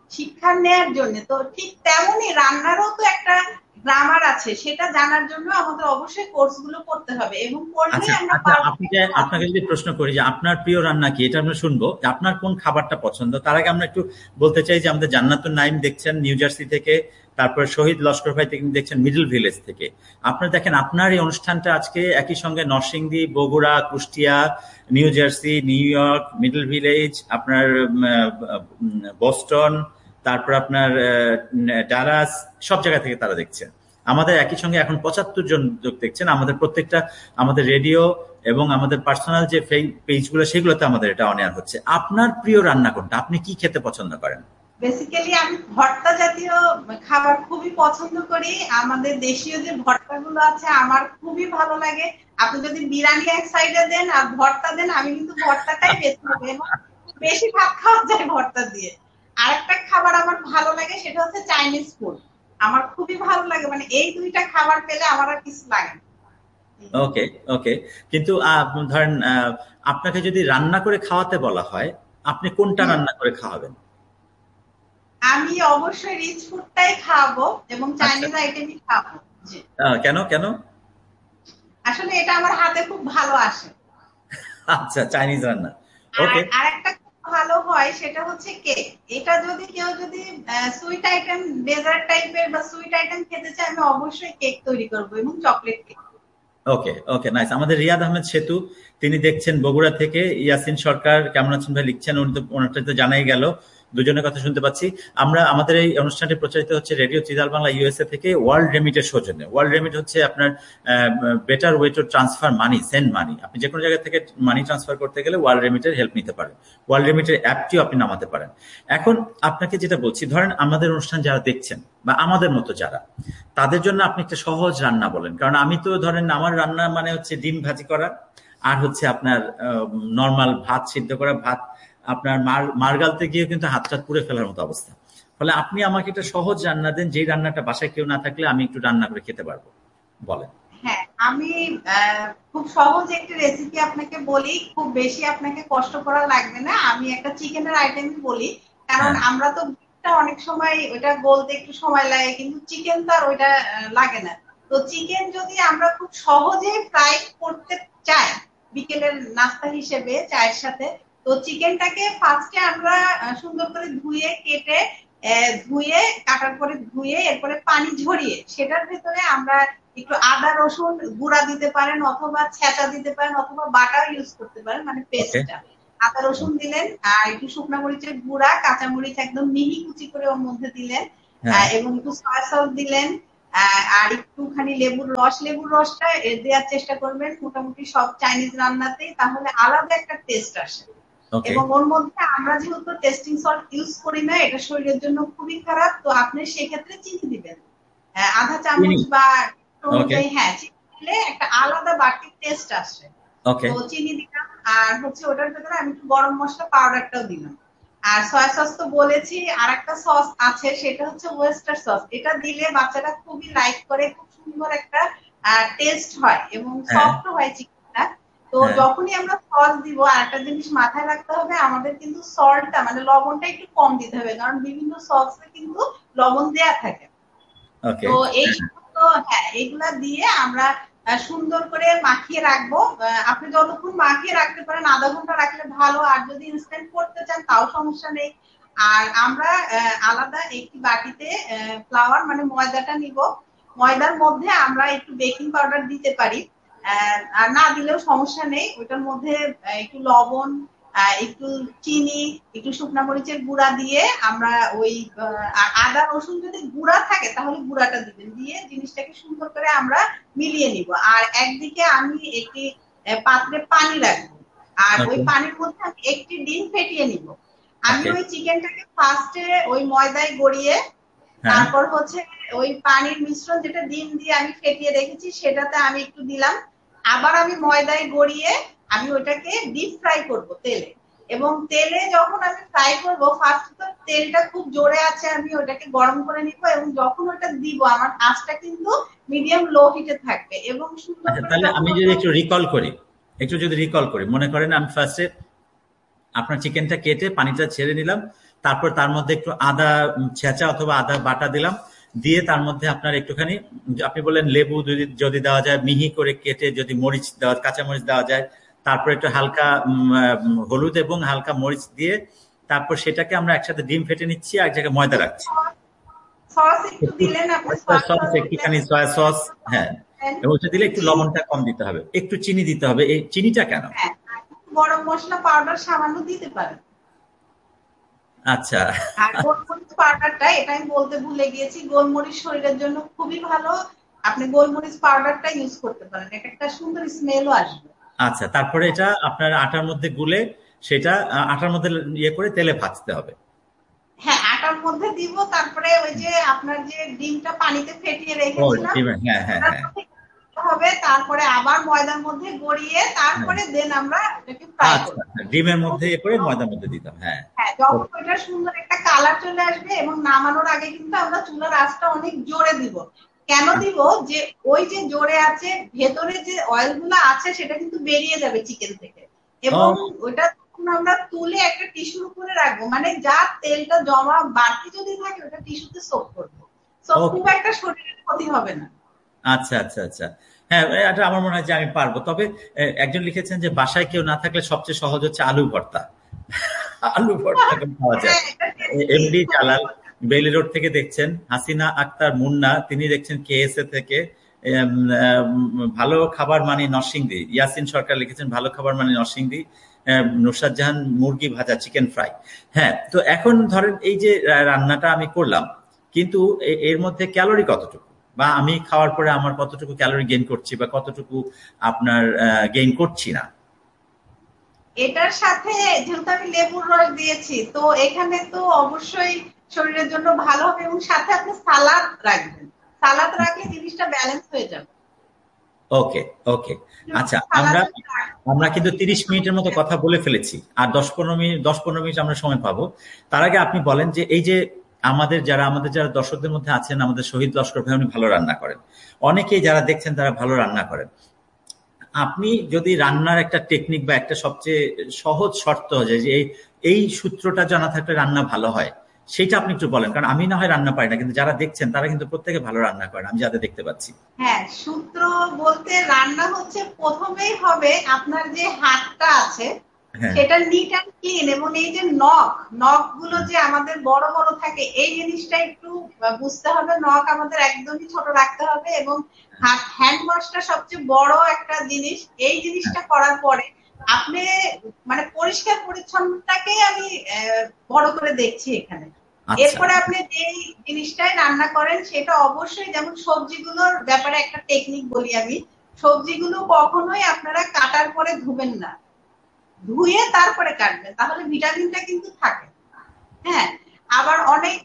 শিক্ষা নেয়ার জন্য। তো ঠিক তেমনই রান্নারও তো একটা গ্রামার আছে, সেটা জানার জন্য আমাদের অবশ্যই কোর্স গুলো করতে হবে, এবং করলে আচ্ছা আমরা আচ্ছা পারবো। আপনি যে আপনাকে যদি প্রশ্ন করি যে আপনার প্রিয় রান্না কি, এটা আমরা শুনবো যে আপনার কোন খাবারটা পছন্দ। তার আগে আমরা একটু বলতে চাই যে আমাদের জান্নাতুন নাইম দেখছেন নিউ জার্সি থেকে, তারপর শহীদ লস্কর ভাই থেকে দেখছেন মিডল ভিলেজ থেকে। আপনারা দেখেন আপনার এই অনুষ্ঠানটা আজকে একই সঙ্গে Narsingdi, Bogura, Kushtia, new jersey, new York, middle village, আপনার বস্টন, তারপর আপনার ডালাস, সব জায়গা থেকে তারা দেখছেন আমাদের একই সঙ্গে। এখন পঁচাত্তর জন লোক দেখছেন আমাদের প্রত্যেকটা, আমাদের রেডিও এবং আমাদের পার্সোনাল যে পেজগুলো সেগুলোতে আমাদের এটা অন এয়ার হচ্ছে। আপনার প্রিয় রান্না কোনটা, আপনি কি খেতে পছন্দ করেন? বেসিক্যালি আমি ভর্তা জাতীয় খাবার খুবই পছন্দ করি। আমাদের দেশীয় যে ভর্তাগুলো আছে আমার খুবই ভালো লাগে। আপনি যদি বিরিয়ানি এক সাইডে দেন আর ভর্তা দেন, আমি কিন্তু ভর্তাটাই বেছে নেবো, এবং বেশি ভাত খাওয়া যায় ভর্তা দিয়ে। আরেকটা খাবার আমার ভালো লাগে, সেটা হচ্ছে চাইনিজ ফুড। আমার খুবই ভালো লাগে, মানে এই দুইটা খাবার পেলে আমার আর কিছু লাগে না। ওকে ওকে কিন্তু আহ, ধরেন আহ, আপনাকে যদি রান্না করে খাওয়াতে বলা হয়, আপনি কোনটা হুম। রান্না করে খাওয়াবেন? আমি অবশ্যই রিচ ফুডটাই খাওয়াবো এবং আচ্ছা, চাইনিজ আইটেমই খাওয়াবো। জি। আহ, কেন কেন? আসলে এটা আমার হাতে খুব ভালো আসে। আচ্ছা, চাইনিজ রান্না। আর ওকে। আরেকটা খুব ভালো হয় সেটা হচ্ছে কেক। এটা যদি কেউ যদি সুইট আইটেম, ডেজার্ট টাইপের বা সুইট আইটেম খেতে চায়, আমি অবশ্যই কেক তৈরি করবো, এবং চকলেট কেক। ওকে ওকে নাইস। আমাদের রিয়াদ আহমেদ সেতু তিনি দেখছেন বগুড়া থেকে। ইয়াসিন সরকার কেমন আছেন ভাই লিখছেন, উনি তো ওনারটা তো জানাই গেল, দুজনের কথা শুনতে পাচ্ছি আমরা। আমাদের এই অনুষ্ঠানটি প্রচারিত হচ্ছে রেডিও চিদাল বাংলা ইউএসএ থেকে ওয়ার্ল্ড রেমিটের সৌজন্যে। ওয়ার্ল্ড রেমিট হচ্ছে আপনার better way to transfer money, send money. আপনি যে কোনো জায়গা থেকে মানি ট্রান্সফার করতে গেলে ওয়ার্ল্ড রেমিটের হেল্প নিতে পারেন। ওয়ার্ল্ড রেমিটের অ্যাপটিও আপনি নামাতে পারেন। এখন আপনাকে যেটা বলছি, ধরেন আমাদের অনুষ্ঠান যারা দেখছেন বা আমাদের মতো যারা, তাদের জন্য আপনি একটা সহজ রান্না বলেন। কারণ আমি তো ধরেন আমার রান্না মানে হচ্ছে ডিম ভাজি করা, আর হচ্ছে আপনার নর্মাল ভাত সিদ্ধ করা, ভাত আপনার মার মার গালতে গিয়ে কিন্তু হাত টাত পুড়ে ফেলার মতো অবস্থা। ফলে আপনি আমাকে একটা সহজ রান্না দেন, যেই রান্নাটা বাসায় কেউ না থাকলে আমি একটু রান্না করে খেতে পারবো, বলেন। হ্যাঁ, আমি আহ, খুব সহজ একটি রেসিপি আপনাকে বলি, খুব বেশি আপনাকে কষ্ট করা লাগবে না। আমি একটা চিকেনের আইটেম বলি, কারণ হ্যাঁ। আমরা তো beef টা অনেক সময় ওইটা গলতে একটু সময় লাগে, কিন্তু চিকেন তো আর ওইটা আহ, লাগে না। তো চিকেন যদি আমরা খুব সহজে ফ্রাই করতে চাই বিকেলের নাস্তা হিসেবে চায়ের সাথে, তো চিকেনটাকে ফার্স্টে আমরা আহ, সুন্দর করে ধুয়ে কেটে, আহ, ধুয়ে কাটার পরে ধুয়ে এরপরে পানি ঝরিয়ে সেটার ভেতরে আমরা একটু আদা রসুন গুঁড়া দিতে পারেন, অথবা ছেঁচা দিতে পারেন, অথবা বাটাও ইউজ করতে পারেন, মানে ওকে। পেস্টটা। আদা রসুন দিলেন, আর একটু শুকনো মরিচের গুঁড়া, কাঁচামরিচ একদম মিহি কুচি করে ওর মধ্যে দিলেন, হ্যাঁ আহ, এবং একটু সয়া সস দিলেন, আহ, আর একটুখানি লেবুর রস। লেবুর রসটা এ দেওয়ার চেষ্টা করবেন মোটামুটি সব চাইনিজ রান্নাতেই, তাহলে আলাদা একটা টেস্ট আসে। ওকে। এবং ওর মধ্যে আমরা যেহেতু টেস্টিং সল্ট ইউজ করি না, এটা শরীরের জন্য খুবই খারাপ, তো আপনি সেক্ষেত্রে চিনি দিবেন আহ, আধা চিনি। চামচ বা ওকে অনুযায়ী। হ্যাঁ, চিনি দিলে একটা আলাদা বাড়তি টেস্ট আসে। ওকে তো চিনি দিলাম, আর হচ্ছে ওটার ভেতরে আমি একটু গরম মশলা পাউডারটাও দিলাম। আর সয়া সস তো বলেছি, আর একটা সস আছে সেটা হচ্ছে ওয়েস্টার সস। এটা দিলে বাচ্চারা খুবই লাইক করে, খুব সুন্দর একটা টেস্ট হয় এবং হ্যাঁ সফট হয় চিকেনটা। তো হ্যাঁ যখনই আমরা সস দিব, আর একটা জিনিস মাথায় রাখতে হবে, আমাদের কিন্তু সল্টটা মানে লবণটা একটু কম দিতে হবে, কারণ বিভিন্ন সসে কিন্তু লবণ দেয়া থাকে। ওকে। তো এই সমস্ত, হ্যাঁ, এগুলা দিয়ে আমরা আহ, সুন্দর করে মাখিয়ে রাখবো। আহ, আপনি যতক্ষণ মাখিয়ে রাখতে পারেন আধা ঘন্টা রাখলে ভালো, আর যদি ইনস্ট্যান্ট করতে চান তাও সমস্যা নেই। আর আমরা আহ, আলাদা একটি বাটিতে ফ্লাওয়ার মানে ময়দাটা নিব। ময়দার মধ্যে আমরা একটু বেকিং পাউডার দিতে পারি, আহ, আর না দিলেও সমস্যা নেই। ওইটার মধ্যে আহ, একটু লবণ, আহ, একটু চিনি, একটু শুকনা মরিচের গুঁড়া দিয়ে আমরা ওই আহ, আর আদা রসুন যদি গুঁড়া থাকে তাহলে গুঁড়াটা দিবেন, দিয়ে জিনিসটাকে সুন্দর করে আমরা মিলিয়ে নিব। আর একদিকে আমি একটি আহ, পাত্রে পানি রাখবো, আর ওই ওকে। পানির মধ্যে আমি একটি ডিম ফেটিয়ে নিব। আমি ওকে। ওই চিকেনটাকে ফার্স্টে ওই ময়দায় গড়িয়ে, হ্যাঁ। তারপর হচ্ছে ওই পানির মিশ্রণ যেটা ডিম দিয়ে আমি ফেটিয়ে রেখেছি সেটাতে আমি একটু দিলাম। আবার আমি ময়দায় গড়িয়ে আমি ওটাকে ডিপ ফ্রাই করব তেলে। এবং তেলে যখন আমি ফ্রাই করব, ফার্স্ট তো তেলটা খুব জোরে আছে, আমি ওটাকে গরম করে নিব, এবং যখন ওটা দিব আমার আঁচটা কিন্তু মিডিয়াম লো হিটে থাকবে, এবং সুন্দর আচ্ছা, করে তাহলে যখন আমি যদি ওটা। একটু রিকল করি, একটু যদি রিকল করি, মনে করেন আমি ফার্স্টে আপনার চিকেনটা কেটে পানিটা ছেড়ে নিলাম, তারপর তার মধ্যে একটু আদা ছেঁচা অথবা আদা বাটা দিলাম, দিয়ে তার মধ্যে আপনার একটুখানি আপনি বললেন লেবু যদি যদি দেওয়া যায়, মিহি করে কেটে যদি মরিচ দেওয়া, কাঁচা মরিচ দেওয়া যায়, তারপর একটু হালকা হলুদ এবং হালকা মরিচ দিয়ে তারপর সেটাকে আমরা একসাথে ডিম ফেটে নিচ্ছি, এক জায়গায় ময়দা রাখছি, সস একটু দিলেন আপনি, সস একটুখানি সয়া সস, হ্যাঁ, এবং ওটা দিলে একটু লবণটা কম দিতে হবে, একটু চিনি দিতে হবে। এই চিনিটা কেন? গরম মশলা পাউডার সামান্য দিতে পারেন। আচ্ছা, আর গোলমরিচ পাউডারটা, এটা আমি বলতে ভুলে গিয়েছি, গোলমরিচ শরীরের জন্য খুবই ভালো, আপনি গোলমরিচ পাউডারটা ইউজ করতে পারেন, এটা একটা সুন্দর স্মেলও আসবে। আচ্ছা, তারপরে এটা আপনার আটার মধ্যে গুলে সেটা আটার মধ্যে ইয়ে করে তেলে ভাজতে হবে। হ্যাঁ, আটার মধ্যে দিব, তারপরে ওই যে আপনার যে ডিমটা পানিতে ফেটিয়ে রেখেছিলাম হ্যাঁ হ্যাঁ হ্যাঁ হবে, তারপরে আবার ময়দার মধ্যে গড়িয়ে তারপরে দেন আমরা এটাকে ফ্রাই করব। ডিমের মধ্যে ইয়ে করে ময়দার মধ্যে দিতাম। হ্যাঁ হ্যাঁ, যখন ওইটা সুন্দর একটা কালার চলে আসবে এবং নামানোর আগে কিন্তু আমরা চুলার আঁচটা অনেক জোরে দিব। কেন দিব? যে ওই যে জোরে আছে, ভেতরে যে অয়েল গুলো আছে সেটা কিন্তু বেরিয়ে যাবে চিকেন থেকে, এবং ওইটা আমরা তুলে একটা টিস্যুর উপরে রাখবো, মানে যা তেলটা জমা বাড়তি যদি থাকে ওটা টিস্যুতে সোক করবো, সো খুব একটা শরীরের ক্ষতি হবে না। আচ্ছা আচ্ছা আচ্ছা, হ্যাঁ, এটা আমার মনে হয় যে আমি পারবো। তবে একজন লিখেছেন যে বাসায় কেউ না থাকলে সবচেয়ে সহজ হচ্ছে আলু ভর্তা। আলু ভর্তা খাওয়া যায়। এমডি জালাল বেইলি রোড থেকে দেখছেন, হাসিনা আক্তার মুন্না তিনি দেখছেন কেএসএ থেকে, ভালো খাবার মানে নরসিংদী, ইয়াসিন সরকার লিখেছেন ভালো খাবার মানে নরসিংদী, নুসরাত জাহান মুরগি ভাজা, চিকেন ফ্রাই। হ্যাঁ, তো এখন ধরেন এই যে রান্নাটা আমি করলাম, কিন্তু এর মধ্যে ক্যালোরি কতটুকু, বা আমি খাওয়ার পরে আমার কতটুকু ক্যালোরি গেইন করছি বা কতটুকু আপনার গেইন করছি না? এটার সাথে যেহেতু আমি লেবুর রস দিয়েছি, তো এখানে তো অবশ্যই শরীরের জন্য ভালো হবে, এবং সাথে আপনি সালাদ রাখবেন, সালাদ রাখলে জিনিসটা ব্যালেন্স হয়ে যাবে। ওকে ওকে, আচ্ছা, আমরা আমরা কিন্তু তিরিশ মিনিটের মতো কথা বলে ফেলেছি, আর দশ পনেরো মিনিট দশ পনেরো মিনিট আমরা সময় পাবো। তার আগে আপনি বলেন যে এই যে আমাদের যারা আমাদের যারা দর্শকদের মধ্যে আছেন, আমাদের শহীদ লস্কর ভাই উনি ভালো রান্না করেন, অনেকেই যারা দেখছেন তারা ভালো রান্না করেন। আপনি যদি রান্নার একটা টেকনিক বা একটা সবচেয়ে সহজ শর্ত যে এই সূত্রটা জানা থাকলে রান্না ভালো হয়, সেটা আপনি একটু বলেন, কারণ আমি না হয় রান্না পারি না, কিন্তু যারা দেখছেন তারা কিন্তু প্রত্যেকে ভালো রান্না করেন, আমি যাদের দেখতে পাচ্ছি। হ্যাঁ, সূত্র বলতে রান্না হচ্ছে প্রথমেই হবে আপনার যে হাতটা আছে সেটা নিট অ্যান্ড ক্লিন, এবং এই যে নখ নখ গুলো যে আমাদের বড় বড় থাকে এই জিনিসটা একটু বুঝতে হবে, নখ আমাদের একদমই ছোট রাখতে হবে, এবং হাত হ্যান্ড ওয়াশটা সবচেয়ে বড় একটা জিনিস। এই জিনিসটা করার পরে আপনি মানে পরিষ্কার পরিচ্ছন্নতাকেই আমি বড় করে দেখছি এখানে। এরপরে আপনি যেই জিনিসটাই রান্না করেন সেটা অবশ্যই, যেমন সবজিগুলোর ব্যাপারে একটা টেকনিক বলি আমি, সবজিগুলো কখনোই আপনারা কাটার পরে ধুবেন না, ধুয়ে তারপরে কাটবেন, তাহলে ভিটামিনটা কিন্তু থাকে। হ্যাঁ, আবার অনেক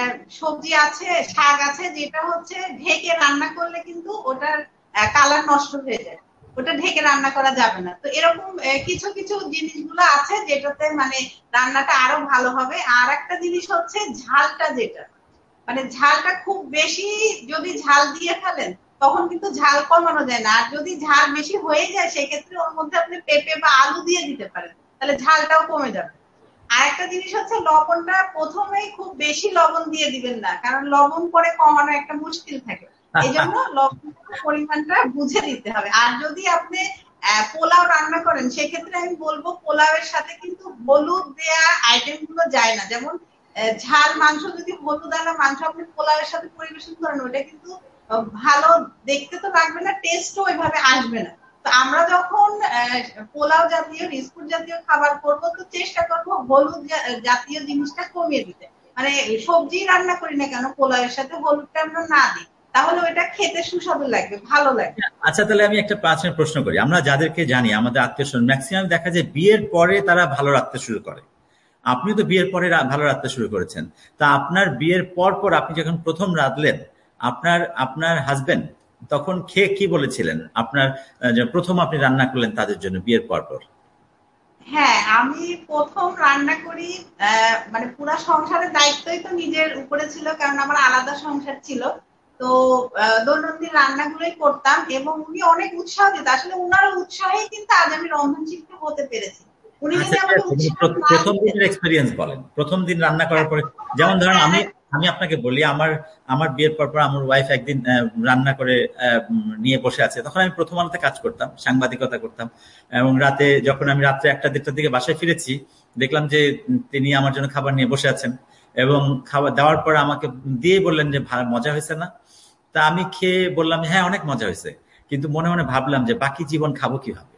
সবজি আছে, শাক আছে যেটা হচ্ছে ঢেকে রান্না করলে কিন্তু ওটার কালার নষ্ট হয়ে যায়, ওটা ঢেকে রান্না করা যাবে না। তো এরকম কিছু কিছু জিনিসগুলো আছে যেটাতে মানে রান্নাটা আরো ভালো হবে। আর একটা জিনিস হচ্ছে ঝালটা, যেটা মানে ঝালটা খুব বেশি যদি ঝাল দিয়ে ফেলেন তখন কিন্তু ঝাল কমানো যায় না, আর যদি ঝাল বেশি হয়ে যায় সেক্ষেত্রে ওর মধ্যে আপনি পেঁপে বা আলু দিয়ে দিতে পারেন, তাহলে ঝালটাও কমে যাবে। আর একটা জিনিস হচ্ছে লবণটা প্রথমেই খুব বেশি লবণ দিয়ে দিবেন না, কারণ লবণ পরে কমানো একটা মুশকিল থাকে, এই জন্য লবণের পরিমাণটা বুঝে দিতে হবে। আর যদি আপনি পোলাও রান্না করেন সেক্ষেত্রে আমি বলবো পোলাওয়ের সাথে কিন্তু হলুদ দেয়া আইটেম গুলো যায় না, যেমন ঝাল মাংস যদি হলুদ আলা মাংস আপনি পোলাওয়ের সাথে পরিবেশন করেন ওটা কিন্তু ভালো দেখতে তো লাগবে না, টেস্টও ওইভাবে আসবে না। তো আমরা যখন পোলাও জাতীয় বিস্কুট জাতীয় খাবার করব তো চেষ্টা করবো হলুদ জাতীয় জিনিসটা কমিয়ে দিতে, মানে সবজি রান্না করি না কেন পোলাওয়ের সাথে হলুদটা আমরা না দিই, তাহলে ওইটা খেতে সুস্বাদু লাগবে, ভালো লাগবে। আচ্ছা, তাহলে আমি একটা প্রাচীন প্রশ্ন করি, আমরা যাদেরকে জানি আমাদের আত্মীয় স্বজন ম্যাক্সিমাম দেখা যায় বিয়ের পরে তারা ভালো রাখতে শুরু করে, আপনিও তো বিয়ের পরে ভালো রাখতে শুরু করেছেন, তা আপনার বিয়ের পর পর আপনি যখন প্রথম রাঁধলেন আপনার আপনার হাজবেন্ড তখন খেয়ে কি বলেছিলেন, আপনার প্রথম আপনি রান্না করলেন তাদের জন্য বিয়ের পর পর? হ্যাঁ, আমি প্রথম রান্না করি মানে পুরো সংসারের দায়িত্বই তো নিজের উপরে ছিল, কারণ আমার আলাদা সংসার ছিল, তো দৈনন্দিন রান্নাগুলোই করতাম এবং উনি অনেক উৎসাহ দিত, আসলে উনার উৎসাহেই কিন্তু আজ আমি রন্ধন শিল্পী হতে পেরেছি। উনি আচ্ছা যদি ঠিক আমাকে আছে, কিন্তু উৎসাহ প্র- না প্রথম দিতেন। দিনের এক্সপিরিয়েন্স বলেন, প্রথম দিন রান্না করার হ্যাঁ, পরে। যেমন ধরেন হ্যাঁ, আমি হ্যাঁ, আমি আপনাকে বলি, আমার আমার বিয়ের পর পর আমার ওয়াইফ একদিন আহ, রান্না করে আহ, উম, নিয়ে বসে আছে, তখন আমি প্রথম আলোতে কাজ করতাম, সাংবাদিকতা করতাম। এবং রাতে যখন আমি রাত্রে একটা দেড়টার দিকে বাসায় ফিরেছি, দেখলাম যে উম, তিনি আমার জন্য খাবার নিয়ে বসে আছেন, এবং খাবার দেওয়ার পর আমাকে দিয়ে বললেন যে ভালো মজা হয়েছে না। তা আমি খেয়ে বললাম হ্যাঁ অনেক মজা হয়েছে, কিন্তু মনে মনে ভাবলাম যে বাকি জীবন খাবো কিভাবে।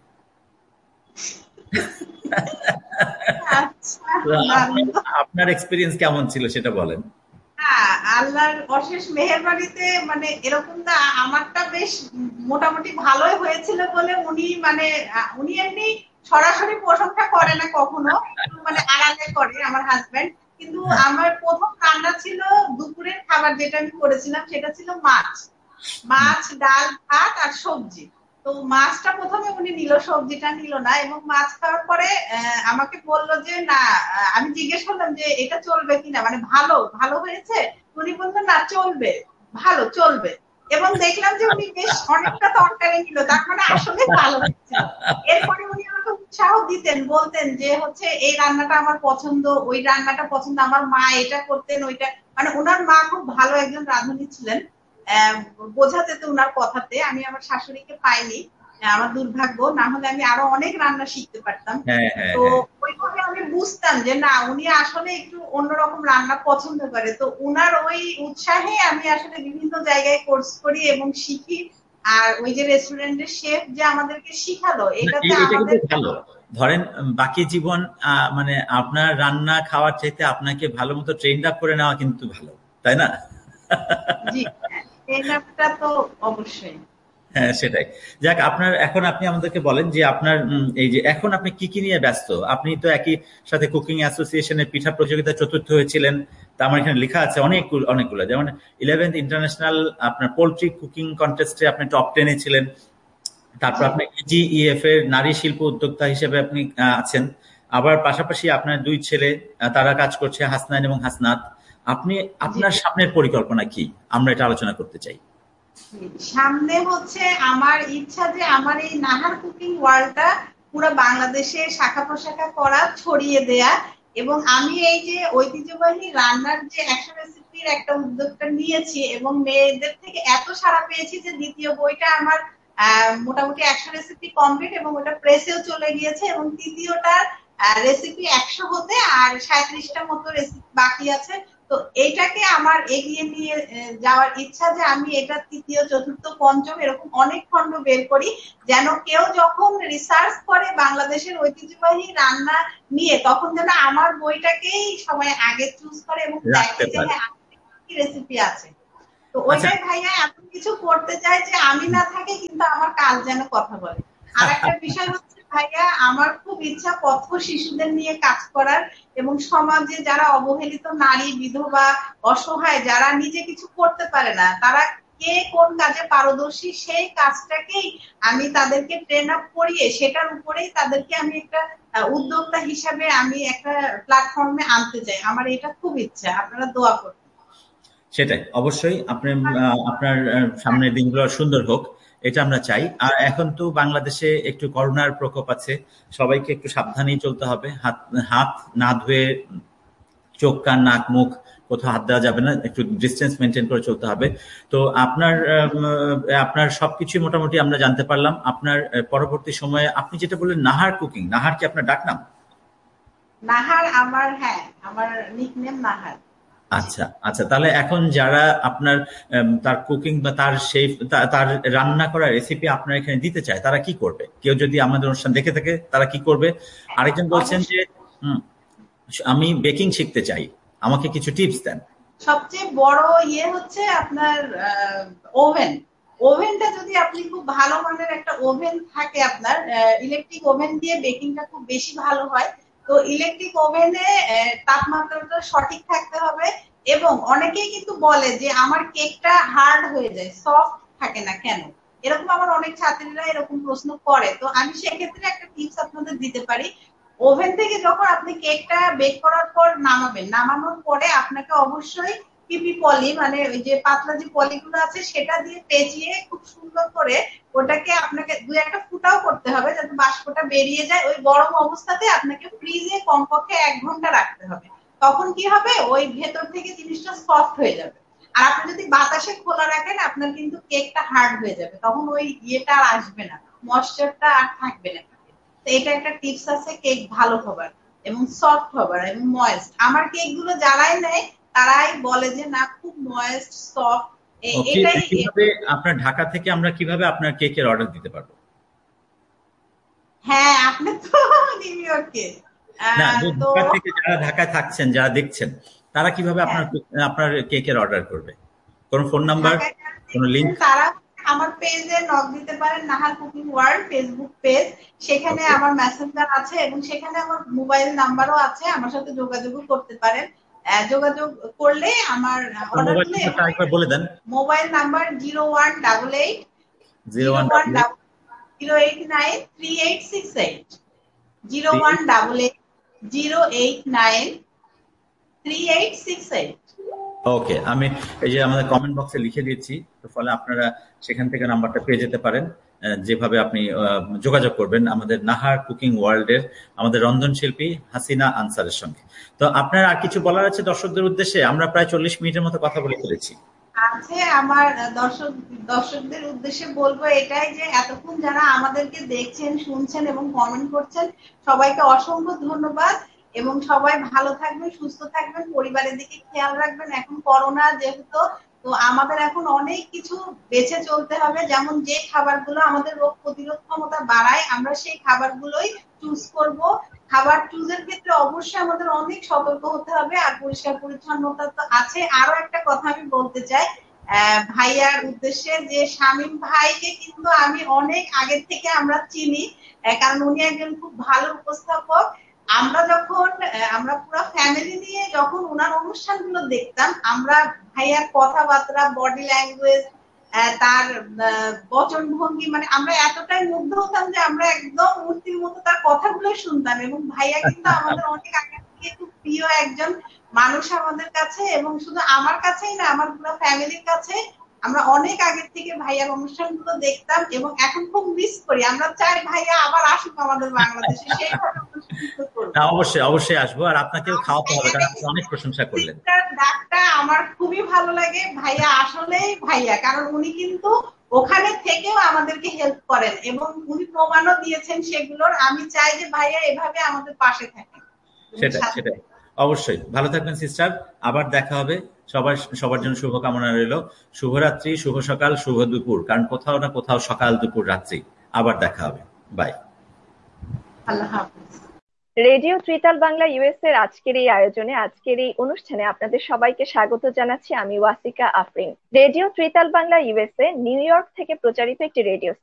আচ্ছা, তো দারুণ আপনার তো। আপনার এক্সপিরিয়েন্স কেমন ছিল সেটা বলেন। হ্যাঁ, আল্লাহর অশেষ মেহেরবাড়িতে মানে এরকম না, আমারটা বেশ মোটামুটি ভালোই হয়েছিল বলে উনি মানে আহ, উনি এমনি সরাসরি প্রশংসা করে না কখনো, একটু মানে আড়ালে করে আমার হাজবেন্ড। কিন্তু হ্যাঁ, আমার প্রথম রান্না ছিল দুপুরের খাবার, যেটা আমি করেছিলাম সেটা ছিল মাছ। মাছ, ডাল, ভাত আর সবজি। তো মাছটা প্রথমে উনি নিল, সবজিটা নিল না, এবং মাছ খাওয়ার পরে আহ, আমাকে বলল যে না, আহ, আমি জিজ্ঞেস করলাম যে এটা চলবে কিনা, মানে ভালো ভালো হয়েছে। উনি বললেন না, চলবে, ভালো চলবে। এবং দেখলাম যে উনি বেশ অনেকটা তরকারি নিল, তার মানে আসলে ভালো হয়েছিল। এরপরে উনি আমাকে উৎসাহ দিতেন, বলতেন যে হচ্ছে এই রান্নাটা আমার পছন্দ, ওই রান্নাটা পছন্দ, আমার মা এটা করতেন ওইটা। মানে ওনার মা খুব ভালো একজন রাঁধুনি ছিলেন। আহ, বোঝা যেত উনার কথাতে। আমি আমার শাশুড়িকে পাইনি, আহ, আমার দুর্ভাগ্য, না হলে আমি আরো অনেক রান্না শিখতে পারতাম। হ্যাঁ, হ্যাঁ, তো হ্যাঁ। ওইভাবে আমি বুঝতাম যে না, উনি আসলে একটু অন্যরকম রান্না পছন্দ করে। তো উনার ওই উৎসাহে আমি আসলে বিভিন্ন জায়গায় কোর্স করি এবং শিখি। আর ওই যে রেস্টুরেন্টের শেফ যে আমাদেরকে শিখালো, না, এটাতে এ- এটা আমাদের। কিন্তু ভালো। ধরেন উম, বাকি জীবন আহ, মানে আপনার রান্না খাওয়ার চাইতে আপনাকে ভালো মতো ট্রেন আপ করে নেওয়া কিন্তু ভালো, তাই না? জি, হ্যাঁ, এই ব্যাপারটা তো অবশ্যই। হ্যাঁ, সেটাই। যাক, আপনার এখন আপনি আমাদেরকে বলেন যে আপনার উম, এই যে এখন আপনি কি কি নিয়ে ব্যস্ত। আপনি তো একই সাথে কুকিং অ্যাসোসিয়েশনের পিঠা প্রতিযোগিতা চতুর্থ হয়েছিলেন। তা আমার এখানে লেখা আছে অনেক অনেকগুলো, যেমন ইলেভেন্থ ইন্টারন্যাশনাল আপনার পোল্ট্রি কুকিং কন্টেস্টে আপনি টপ টেনে ছিলেন। তারপর জি, আপনি ইজিইএফ এর নারী শিল্প উদ্যোক্তা হিসেবে আপনি আহ, আছেন। আবার পাশাপাশি আপনার দুই ছেলে, আহ, তারা কাজ করছে, হাসনাইন এবং হাসনাত। আপনি জি। আপনার সামনের পরিকল্পনা কি, আমরা এটা আলোচনা করতে চাই। সামনে হচ্ছে আমার ইচ্ছা যে আমার এই নাহার কুকিং ওয়ার্ল্ডটা পুরো বাংলাদেশে শাখা প্রশাখা করা, ছড়িয়ে দেয়া। এবং আমি এই যে ঐতিহ্যবাহী রান্নার যে একশো রেসিপির একটা উদ্যোগটা নিয়েছি, এবং মেয়েদের থেকে এত সাড়া পেয়েছি যে দ্বিতীয় বইটা আমার আহ, মোটামুটি একশো রেসিপি কমপ্লিট, এবং ওটা প্রেসেও চলে গিয়েছে। এবং তৃতীয়টার রেসিপি একশো হতে আর সাঁত্রিশটা মতো রেসিপি বাকি আছে। তো এইটাকে আমার এগিয়ে নিয়ে আহ, যাওয়ার ইচ্ছা যে আমি এটা তৃতীয়, চতুর্থ, পঞ্চম এরকম অনেক খণ্ড বের করি, যেন কেউ যখন রিসার্চ করে বাংলাদেশের ঐতিহ্যবাহী রান্না নিয়ে, তখন যেন আমার বইটাকেই সবাই আগে চুজ করে এবং রাখতে দেখে যে পারে। হ্যাঁ কি রেসিপি আছে। তো আচ্ছা। ওইটাই ভাইয়া এমন কিছু করতে চাই যে আমি না থাকি কিন্তু আমার কাজ যেন কথা বলে। আর একটা বিষয় হচ্ছে ভাইয়া, আমার খুব ইচ্ছা পথ শিশুদের নিয়ে কাজ করার, এবং সমাজে যারা অবহেলিত নারী, বিধবা, অসহায়, যারা নিজে কিছু করতে পারে না, তারা কে কোন কাজে পারদর্শী সেই কাজটাকেই আমি তাদেরকে ট্রেন আপ করিয়ে সেটার উপরেই তাদেরকে আমি একটা আহ, উদ্যোক্তা হিসাবে আমি একটা প্ল্যাটফর্মে আনতে চাই। আমার এটা খুব ইচ্ছা, আপনারা দোয়া করবেন। সেটাই, অবশ্যই আপনি আহ, আপনার আহ, সামনের দিনগুলো সুন্দর হোক, এটা আমরা চাই। আর এখন তো বাংলাদেশে একটু করোনার প্রকোপ আছে, সবাইকে একটু সাবধানেই চলতে হবে। হাত হাত না ধুয়ে, চোখ কান নাক মুখ কোথাও হাত দেওয়া যাবে না, একটু ডিস্টেন্স মেনটেন করে চলতে হবে। তো আপনার আম, আহ, আপনার সবকিছুই মোটামুটি আমরা জানতে পারলাম। আপনার আহ, পরবর্তী সময়ে আপনি যেটা বললেন নাহার কুকিং, নাহার কি আপনার ডাকনাম? নাহার আমার, হ্যাঁ, আমার নিকনেম নাহার। জি। আচ্ছা, আচ্ছা, তাহলে এখন যারা আপনার উম, তার কুকিং বা তার সেই তা- তার রান্না করা রেসিপি আপনার এখানে দিতে চায়, তারা কি করবে? কেউ যদি আমাদের অনুষ্ঠান দেখে থাকে, তারা কি করবে? আরেকজন বলছেন যে অবশ্যই। হুম, আমি বেকিং শিখতে চাই, আমাকে কিছু টিপস দেন। সবচেয়ে বড় ইয়ে হচ্ছে আপনার ওভেন। ওভেনটা যদি আপনি খুব ভালো মানের একটা ওভেন থাকে আপনার, ইলেকট্রিক ওভেন দিয়ে বেকিংটা খুব বেশি ভালো হয়। তো ইলেকট্রিক ওভেনে তাপমাত্রাটা সঠিক থাকতে হবে। এবং অনেকেই কিন্তু বলে যে আমার কেকটা হার্ড হয়ে যায়, সফট থাকে না কেন। এরকম আমার অনেক ছাত্রীরা এরকম প্রশ্ন করে। তো আমি সেক্ষেত্রে একটা টিপস আপনাদের দিতে পারি। ওভেন থেকে যখন আপনি কেকটা বেক করার পর নামাবেন, নামানোর পরে আপনাকে অবশ্যই পিপি পলি মানে ওই যে পাতলা যে পলিগুলো আছে সেটা দিয়ে পেঁচিয়ে খুব সুন্দর করে ওটাকে আপনাকে দুই একটা ফুটাও করতে হবে যাতে বাষ্পটা বেরিয়ে যায়। ওই গরম অবস্থাতে আপনাকে ফ্রিজে কমপক্ষে এক ঘন্টা রাখতে হবে। তখন কি হবে, ওই ভেতর থেকে জিনিসটা সফট হয়ে যাবে। আর আপনি যদি বাতাসে খোলা রাখেন আপনার কিন্তু কেকটা হার্ড হয়ে যাবে, তখন ওই ইয়েটা আর আসবে না, ময়েশ্চারটা আর থাকবে না। তো এটা একটা টিপস আছে কেক ভালো হবার এবং সফট হবার এবং ময়েস্ট। আমার কেক গুলো যারাই নেয় তারাই বলে যে না খুব ময়েস্ট সফট। ওকে, এটাই কিভাবে আপনার ঢাকা থেকে আমরা কিভাবে আপনার কেকের অর্ডার দিতে পারবো? হ্যাঁ, আপনি তো নিউ ইয়র্কে। না, আহ, যে তো ঢাকা থেকে যারা ঢাকায় থাকছেন, যারা দেখছেন, তারা কিভাবে আপনার হ্যাঁ, আপনার কেকের অর্ডার করবে? কোন ফোন নাম্বার, ঢাকায় যারা কোন দেখছেন লিংক? তারা আমার পেজে নক দিতে পারেন, Nahar cooking world Facebook page. সেখানে ওকে, আমার মেসেঞ্জার আছে এবং সেখানে আমার মোবাইল নাম্বারও আছে, আমার সাথে যোগাযোগও করতে পারেন। আহ, যোগাযোগ করলে আমার আপনার অর্ডার মোবাইল দিলে নাম্বারটা এবং একবার বলে দেন। Mobile number zero one double eight zero zero one one double eight double zero eight nine three eight six eight zero three one eight double eight zero eight nine three eight six eight. ওকে, আমি এই যে আমাদের comment বক্সে লিখে দিচ্ছি, তো ফলে আপনারা সেখান থেকে নাম্বারটা পেয়ে যেতে পারেন। আহ, যেভাবে আপনি আহ, যোগাযোগ করবেন আমাদের নাহার কুকিং ওয়ার্ল্ডের আমাদের রন্ধনশিল্পী হাসিনা আনসারের সঙ্গে। তো আপনার আর কিছু বলার আছে দর্শকদের উদ্দেশ্যে? আমরা প্রায় চল্লিশ মিনিটের মতো কথা বলে ফেলেছি। আছে আমার দর্শক দর্শকদের উদ্দেশ্যে বলবো এটাই যে এতক্ষণ যারা আমাদেরকে দেখছেন, শুনছেন এবং কমেন্ট করছেন, সবাইকে অসংখ্য ধন্যবাদ। এবং সবাই ভালো থাকবেন, সুস্থ থাকবেন, পরিবারের দিকে খেয়াল রাখবেন। এখন করোনা যেহেতু, তো আমাদের এখন অনেক কিছু বেঁচে চলতে হবে। যেমন যে খাবারগুলো আমাদের রোগ প্রতিরোধ ক্ষমতা বাড়ায় আমরা সেই খাবারগুলোই চুজ করব। খাবার চুজের ক্ষেত্রে অবশ্যই আমাদের অনেক সতর্ক হতে হবে। আর পরিষ্কার পরিচ্ছন্নতা তো আছে। আরো একটা কথা আমি বলতে চাই আহ ভাইয়ার উদ্দেশ্যে, যে শামীম ভাইকে কিন্তু আমি অনেক আগের থেকে আমরা চিনি, আহ, কারণ উনি একজন খুব ভালো উপস্থাপক। আমরা যখন আহ, আমরা পুরো ফ্যামিলি নিয়ে যখন ওনার অনুষ্ঠানগুলো দেখতাম, আমরা ভাইয়ার কথাবার্তা, বডি ল্যাঙ্গুয়েজ, তার বচন ভঙ্গি, মানে আমরা এতটাই মুগ্ধ হতাম যে আমরা একদম মূর্তির মতো তার কথাগুলোই শুনতাম। এবং ভাইয়া কিন্তু আমাদের অনেক আগে থেকে খুব প্রিয় একজন মানুষ আমাদের কাছে, এবং শুধু আমার কাছেই না, আমার পুরো ফ্যামিলির কাছে। আমরা অনেক আগের থেকে ভাইয়ার অনুষ্ঠানগুলো দেখতাম এবং এখন খুব মিস করি। আমরা চাই ভাইয়া আবার আসুক আমাদের বাংলাদেশে, সেইভাবে অনুষ্ঠানগুলো না, করবো। অবশ্যই অবশ্যই আসবো, আর আপনাকেও খাওয়াতে হবে, কারণ আপনি অনেক প্রশংসা করলেন। সিস্টার ডাকটা আমার খুবই ভালো লাগে। ভাইয়া আসলেই ভাইয়া, কারণ উনি কিন্তু ওখানে থেকেও আমাদেরকে হেল্প করেন এবং উনি প্রমাণও দিয়েছেন সেগুলোর। আমি চাই যে ভাইয়া এভাবে আমাদের পাশে থাকেন এবং সেটাই সাথে সেটাই থাকেন। অবশ্যই। ভালো থাকবেন সিস্টার, আবার দেখা হবে। সবার সবার জন্য শুভকামনা রইল। শুভরাত্রি, শুভ সকাল, শুভ দুপুর, কারণ কোথাও না কোথাও সকাল দুপুর রাত্রি। আবার দেখা হবে। By. Allah Hafiz. Radio tritaal Bangla US এর আজকের এই আয়োজনে, আজকের এই অনুষ্ঠানে আপনাদের সবাইকে স্বাগত জানাচ্ছি আমি ওয়াসিকা Afrin. Radio tritaal Bangla USA new York থেকে প্রচারিত একটি রেডিও